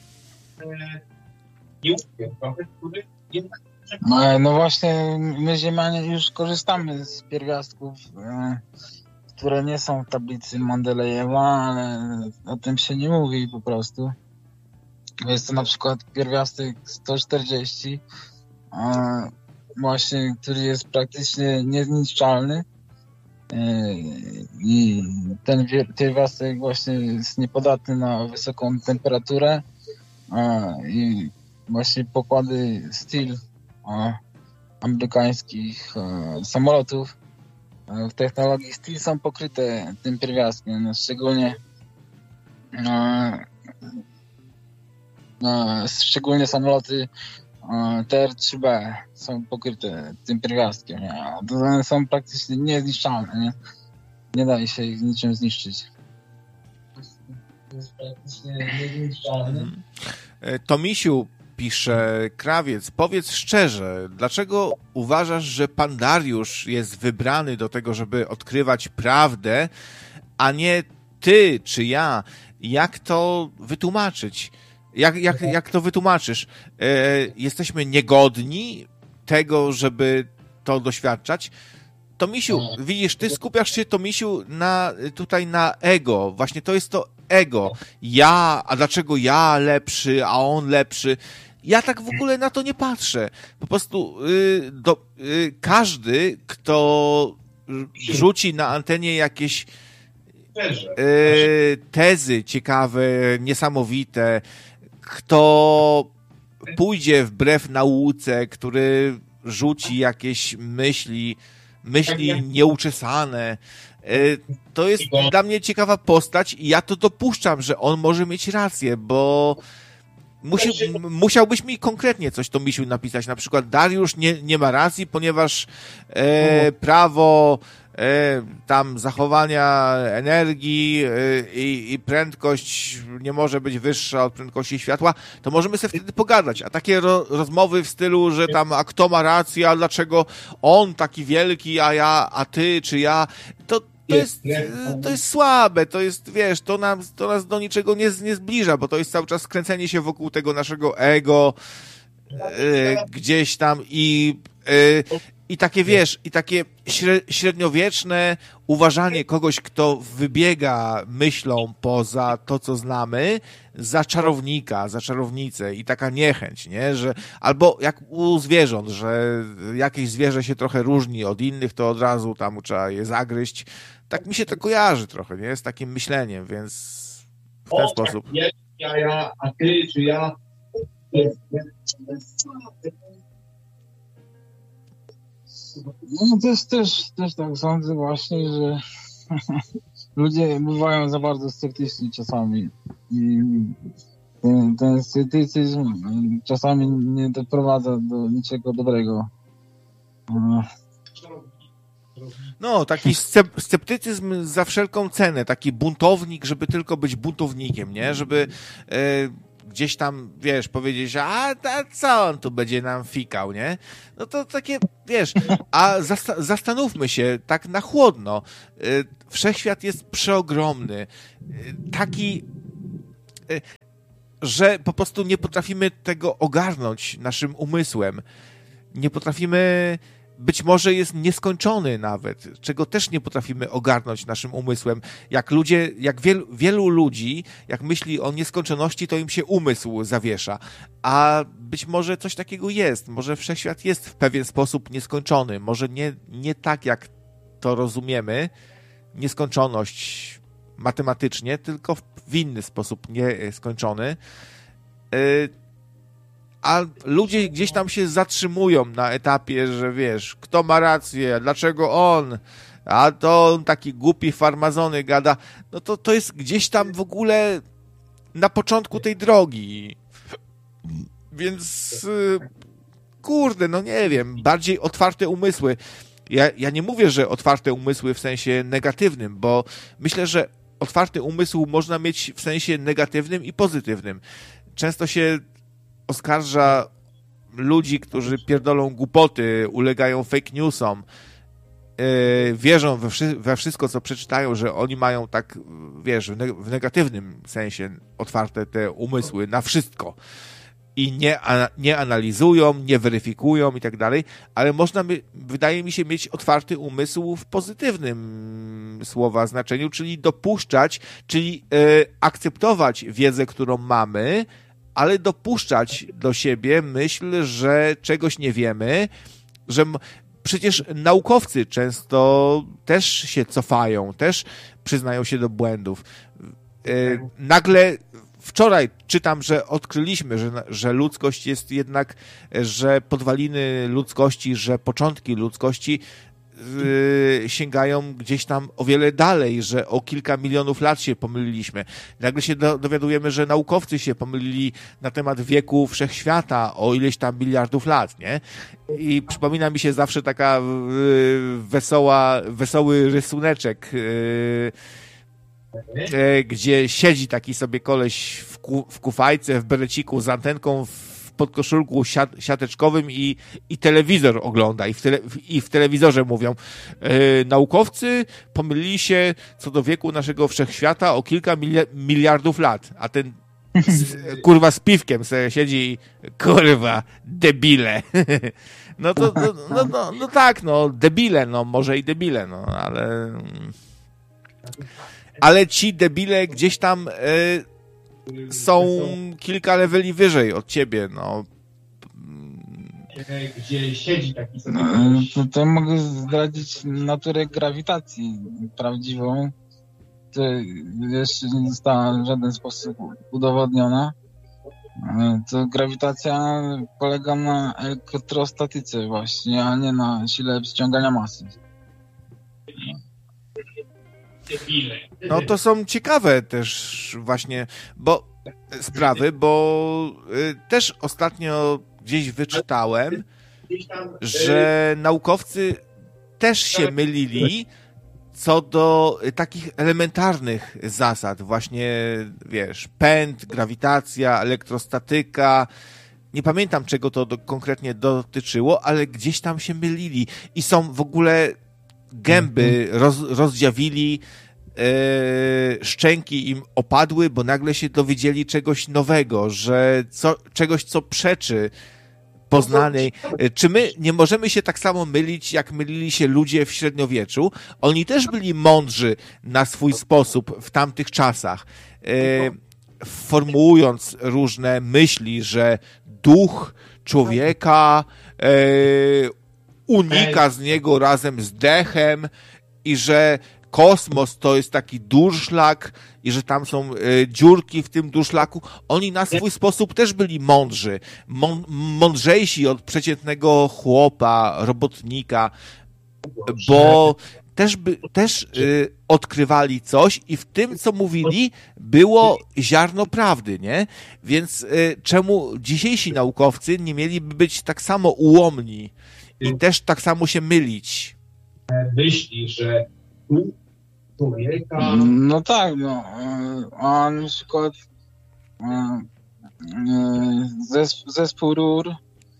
No, no właśnie, my ziemianie już korzystamy z pierwiastków, które nie są w tablicy Mendelejewa, ale o tym się nie mówi po prostu. Jest to na przykład pierwiastek sto czterdzieści, właśnie, który jest praktycznie niezniszczalny. I ten pierwiastek właśnie jest niepodatny na wysoką temperaturę i właśnie pokłady steel amerykańskich samolotów w technologii steel są pokryte tym pierwiastkiem, no, szczególnie no, no, szczególnie samoloty T R trzy B są pokryte tym pierwiastkiem. Nie? One są praktycznie niezniszczalne. Nie? Nie da się ich niczym zniszczyć. To jest praktycznie niezniszczalne. Tomisiu pisze, Krawiec, powiedz szczerze, dlaczego uważasz, że pan Dariusz jest wybrany do tego, żeby odkrywać prawdę, a nie ty czy ja? Jak to wytłumaczyć? Jak, jak, jak to wytłumaczysz? E, jesteśmy niegodni tego, żeby to doświadczać? Tomisiu, widzisz, ty skupiasz się, Tomisiu, na, tutaj na ego. Właśnie to jest to ego. Ja, a dlaczego ja lepszy, a on lepszy? Ja tak w ogóle na to nie patrzę. Po prostu y, do, y, każdy, kto rzuci na antenie jakieś y, tezy ciekawe, niesamowite, kto pójdzie wbrew nauce, który rzuci jakieś myśli, myśli nieuczesane, to jest dla mnie ciekawa postać i ja to dopuszczam, że on może mieć rację, bo musi, musiałbyś mi konkretnie coś to Misiu napisać, na przykład Dariusz nie, nie ma racji, ponieważ e, prawo e, tam zachowania energii e, i, i prędkość nie może być wyższa od prędkości światła, to możemy sobie wtedy pogadać, a takie ro, rozmowy w stylu, że tam a kto ma rację, a dlaczego on taki wielki, a ja, a ty, czy ja, to To jest, to jest słabe, to jest, wiesz, to, nam, to nas do niczego nie, nie zbliża, bo to jest cały czas kręcenie się wokół tego naszego ego y, gdzieś tam i, y, i takie, wiesz, i takie średniowieczne uważanie kogoś, kto wybiega myślą poza to, co znamy, za czarownika, za czarownicę i taka niechęć, nie, że albo jak u zwierząt, że jakieś zwierzę się trochę różni od innych, to od razu tam trzeba je zagryźć. Tak mi się to kojarzy trochę, nie, z takim myśleniem, więc w ten o, sposób. Tak, ja, ja, ja, a ty, czy ja... No też, też, też tak sądzę właśnie, że ludzie bywają za bardzo sceptyczni czasami i ten, ten sceptycyzm czasami nie doprowadza do niczego dobrego. No, taki sceptycyzm za wszelką cenę, taki buntownik, żeby tylko być buntownikiem, nie? Żeby e, gdzieś tam, wiesz, powiedzieć, a, a co on tu będzie nam fikał, nie? No to takie, wiesz, a zasta- zastanówmy się tak na chłodno. E, wszechświat jest przeogromny. E, taki, e, że po prostu nie potrafimy tego ogarnąć naszym umysłem. Nie potrafimy... Być może jest nieskończony nawet, czego też nie potrafimy ogarnąć naszym umysłem. Jak ludzie, jak wielu, wielu ludzi, jak myśli o nieskończoności, to im się umysł zawiesza. A być może coś takiego jest. Może wszechświat jest w pewien sposób nieskończony. Może nie, nie tak, jak to rozumiemy, nieskończoność matematycznie, tylko w inny sposób nieskończony. Yy, A ludzie gdzieś tam się zatrzymują na etapie, że wiesz, kto ma rację, dlaczego on, a to on taki głupi farmazony gada. No to, to jest gdzieś tam w ogóle na początku tej drogi. Więc kurde, no nie wiem, bardziej otwarte umysły. Ja, ja nie mówię, że otwarte umysły w sensie negatywnym, bo myślę, że otwarty umysł można mieć w sensie negatywnym i pozytywnym. Często się oskarża ludzi, którzy pierdolą głupoty, ulegają fake newsom, yy, wierzą we, wszy- we wszystko, co przeczytają, że oni mają tak, wiesz, w, ne- w negatywnym sensie otwarte te umysły na wszystko i nie, a- nie analizują, nie weryfikują i tak dalej, ale można, by, wydaje mi się, mieć otwarty umysł w pozytywnym słowa znaczeniu, czyli dopuszczać, czyli yy, akceptować wiedzę, którą mamy, ale dopuszczać do siebie myśl, że czegoś nie wiemy, że m- przecież naukowcy często też się cofają, też przyznają się do błędów. Yy, nagle wczoraj czytam, że odkryliśmy, że, że ludzkość jest jednak, że podwaliny ludzkości, że początki ludzkości Yy, sięgają gdzieś tam o wiele dalej, że o kilka milionów lat się pomyliliśmy. Nagle się do, dowiadujemy, że naukowcy się pomylili na temat wieku wszechświata o ileś tam miliardów lat, nie? I przypomina mi się zawsze taka yy, wesoła, wesoły rysuneczek, yy, yy, gdzie siedzi taki sobie koleś w, ku, w kufajce, w bereciku z antenką w podkoszulku siat, siateczkowym i, i telewizor ogląda i w, tele, i w telewizorze mówią yy, naukowcy pomylili się co do wieku naszego wszechświata o kilka mili- miliardów lat, a ten z, kurwa z piwkiem sobie siedzi i kurwa debile. No to no, no, no, no tak, no debile, no może i debile, no ale ale ci debile gdzieś tam yy, są kilka leveli wyżej od ciebie, no. Gdzie siedzi taki sobie. No, tutaj mogę zdradzić naturę grawitacji prawdziwą. To jeszcze nie została w żaden sposób udowodniona. To grawitacja polega na elektrostatyce właśnie, a nie na sile przyciągania masy. No to są ciekawe też właśnie, bo sprawy, bo y, też ostatnio gdzieś wyczytałem, że naukowcy też się mylili co do takich elementarnych zasad, właśnie, wiesz, pęd, grawitacja, elektrostatyka. Nie pamiętam, czego to do, konkretnie dotyczyło, ale gdzieś tam się mylili i są w ogóle gęby roz, rozdziawili, e, szczęki im opadły, bo nagle się dowiedzieli czegoś nowego, że co, czegoś, co przeczy poznanej. Czy my nie możemy się tak samo mylić, jak mylili się ludzie w średniowieczu? Oni też byli mądrzy na swój sposób w tamtych czasach, e, formułując różne myśli, że duch człowieka e, unika z niego razem z dechem i że kosmos to jest taki durszlak i że tam są e, dziurki w tym durszlaku. Oni na swój sposób też byli mądrzy. Mą, mądrzejsi od przeciętnego chłopa, robotnika, bo też, by, też e, odkrywali coś i w tym, co mówili, było ziarno prawdy, nie? Więc e, czemu dzisiejsi naukowcy nie mieliby być tak samo ułomni i też tak samo się mylić? myśli, że tu człowieka... No tak, no. A na przykład zespół, zespół rur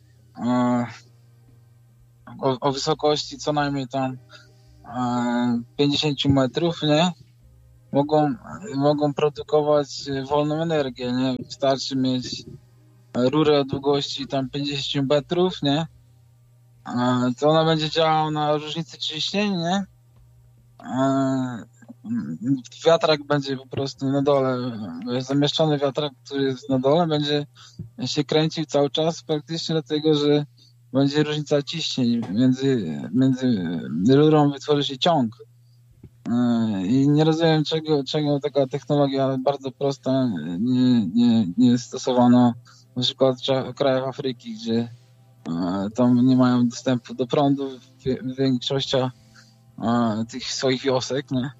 o, o wysokości co najmniej tam pięćdziesiąt metrów, nie? Mogą, mogą produkować wolną energię, nie? Wystarczy mieć rurę o długości tam pięćdziesiąt metrów, nie? To ona będzie działała na różnicy ciśnień, nie? Wiatrak będzie po prostu na dole, zamieszczony wiatrak, który jest na dole, będzie się kręcił cały czas praktycznie dlatego, że będzie różnica ciśnień między, między rurą, wytworzy się ciąg. I nie rozumiem, czego, czego taka technologia bardzo prosta nie, nie, nie jest stosowana na przykład w krajach Afryki, gdzie tam nie mają dostępu do prądu w większości tych swoich wiosek, nie?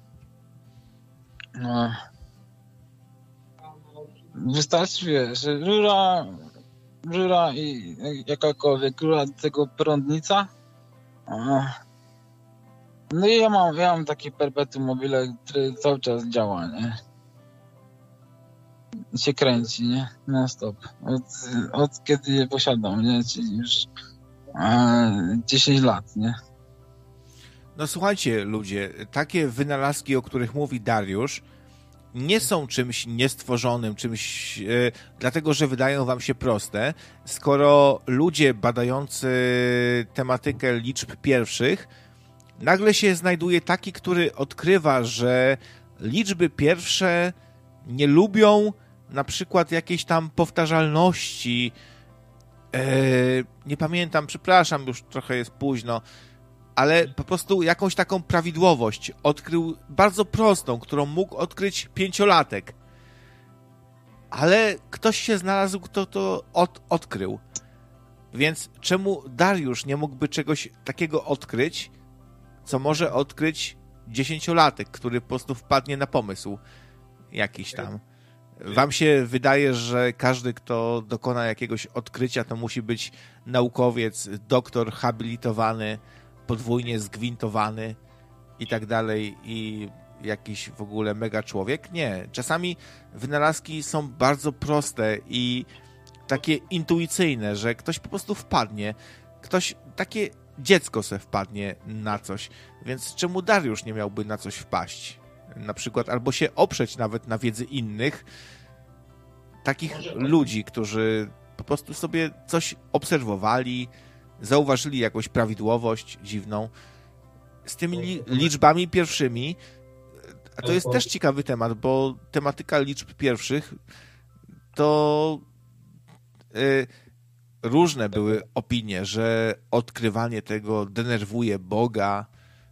Wystarczy, wiesz, że rura, rura i jakakolwiek rura do tego prądnica. No i ja mam, ja mam taki perpetuum mobile, który cały czas działa, nie? I się kręci, nie? Non stop. Od, od kiedy je posiadam, nie? Czyli już e, dziesięć lat, nie? No słuchajcie, ludzie, takie wynalazki, o których mówi Dariusz, nie są czymś niestworzonym, czymś e, dlatego, że wydają wam się proste, skoro ludzie badający tematykę liczb pierwszych nagle się znajduje taki, który odkrywa, że liczby pierwsze nie lubią na przykład jakiejś tam powtarzalności. E, nie pamiętam, przepraszam, już trochę jest późno, ale po prostu jakąś taką prawidłowość odkrył bardzo prostą, którą mógł odkryć pięciolatek. Ale ktoś się znalazł, kto to od, odkrył. Więc czemu Dariusz nie mógłby czegoś takiego odkryć, co może odkryć dziesięciolatek, który po prostu wpadnie na pomysł jakiś tam. Wam się wydaje, że każdy, kto dokona jakiegoś odkrycia, to musi być naukowiec, doktor habilitowany, podwójnie zgwintowany i tak dalej, i jakiś w ogóle mega człowiek? Nie. Czasami wynalazki są bardzo proste i takie intuicyjne, że ktoś po prostu wpadnie. Ktoś, takie dziecko se wpadnie na coś. Więc czemu Dariusz nie miałby na coś wpaść? Na przykład, albo się oprzeć nawet na wiedzy innych, takich ludzi, którzy po prostu sobie coś obserwowali, zauważyli jakąś prawidłowość dziwną. Z tymi li- liczbami pierwszymi, a to jest też ciekawy temat, bo tematyka liczb pierwszych to y, różne były opinie, że odkrywanie tego denerwuje Boga,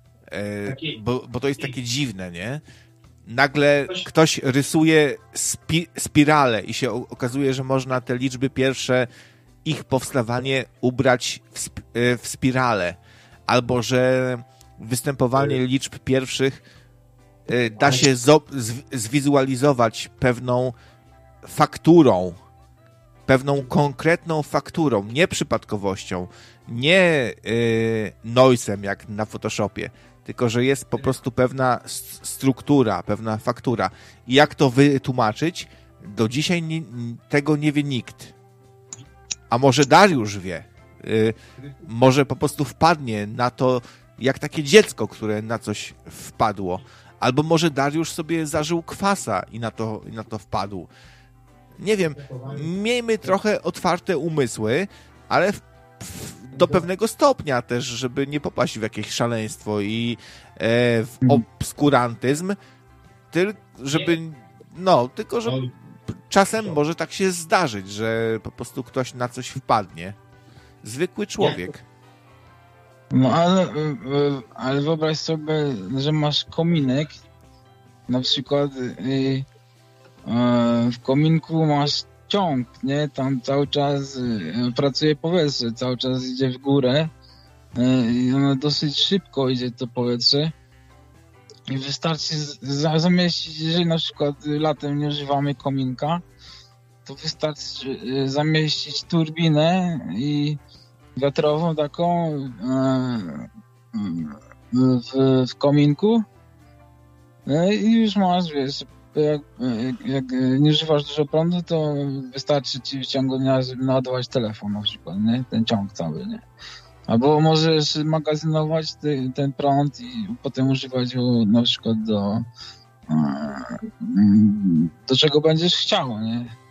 y, bo, bo to jest takie dziwne, nie? Nagle ktoś rysuje spi- spiralę i się okazuje, że można te liczby pierwsze, ich powstawanie ubrać w, sp- w spiralę. Albo, że występowanie liczb pierwszych da się zo- z- zwizualizować pewną fakturą, pewną konkretną fakturą, nie przypadkowością, nie yy, noisem jak na Photoshopie, tylko że jest po prostu pewna st- struktura, pewna faktura. I jak to wytłumaczyć? Do dzisiaj nie, tego nie wie nikt. A może Dariusz wie? Yy, może po prostu wpadnie na to, jak takie dziecko, które na coś wpadło. Albo może Dariusz sobie zażył kwasa i na to, i na to wpadł. Nie wiem, miejmy trochę otwarte umysły, ale w, w, do pewnego stopnia też, żeby nie popaść w jakieś szaleństwo i e, w obskurantyzm, tyl, żeby, no, tylko, że czasem może tak się zdarzyć, że po prostu ktoś na coś wpadnie. Zwykły człowiek. No ale, ale wyobraź sobie, że masz kominek, na przykład yy, w kominku masz ciąg, nie? Tam cały czas yy, pracuje powietrze, cały czas idzie w górę yy, i ono dosyć szybko idzie to powietrze i wystarczy z, zamieścić, jeżeli na przykład latem nie używamy kominka, to wystarczy yy, zamieścić turbinę i wiatrową taką, w, w kominku no i już masz, wiesz, jak, jak nie używasz dużo prądu, to wystarczy ci w ciągu dnia, żeby naładować telefon na przykład, nie? Ten ciąg cały, nie? Albo możesz magazynować ty, ten prąd i potem używać go na przykład do do czego będziesz chciał, nie?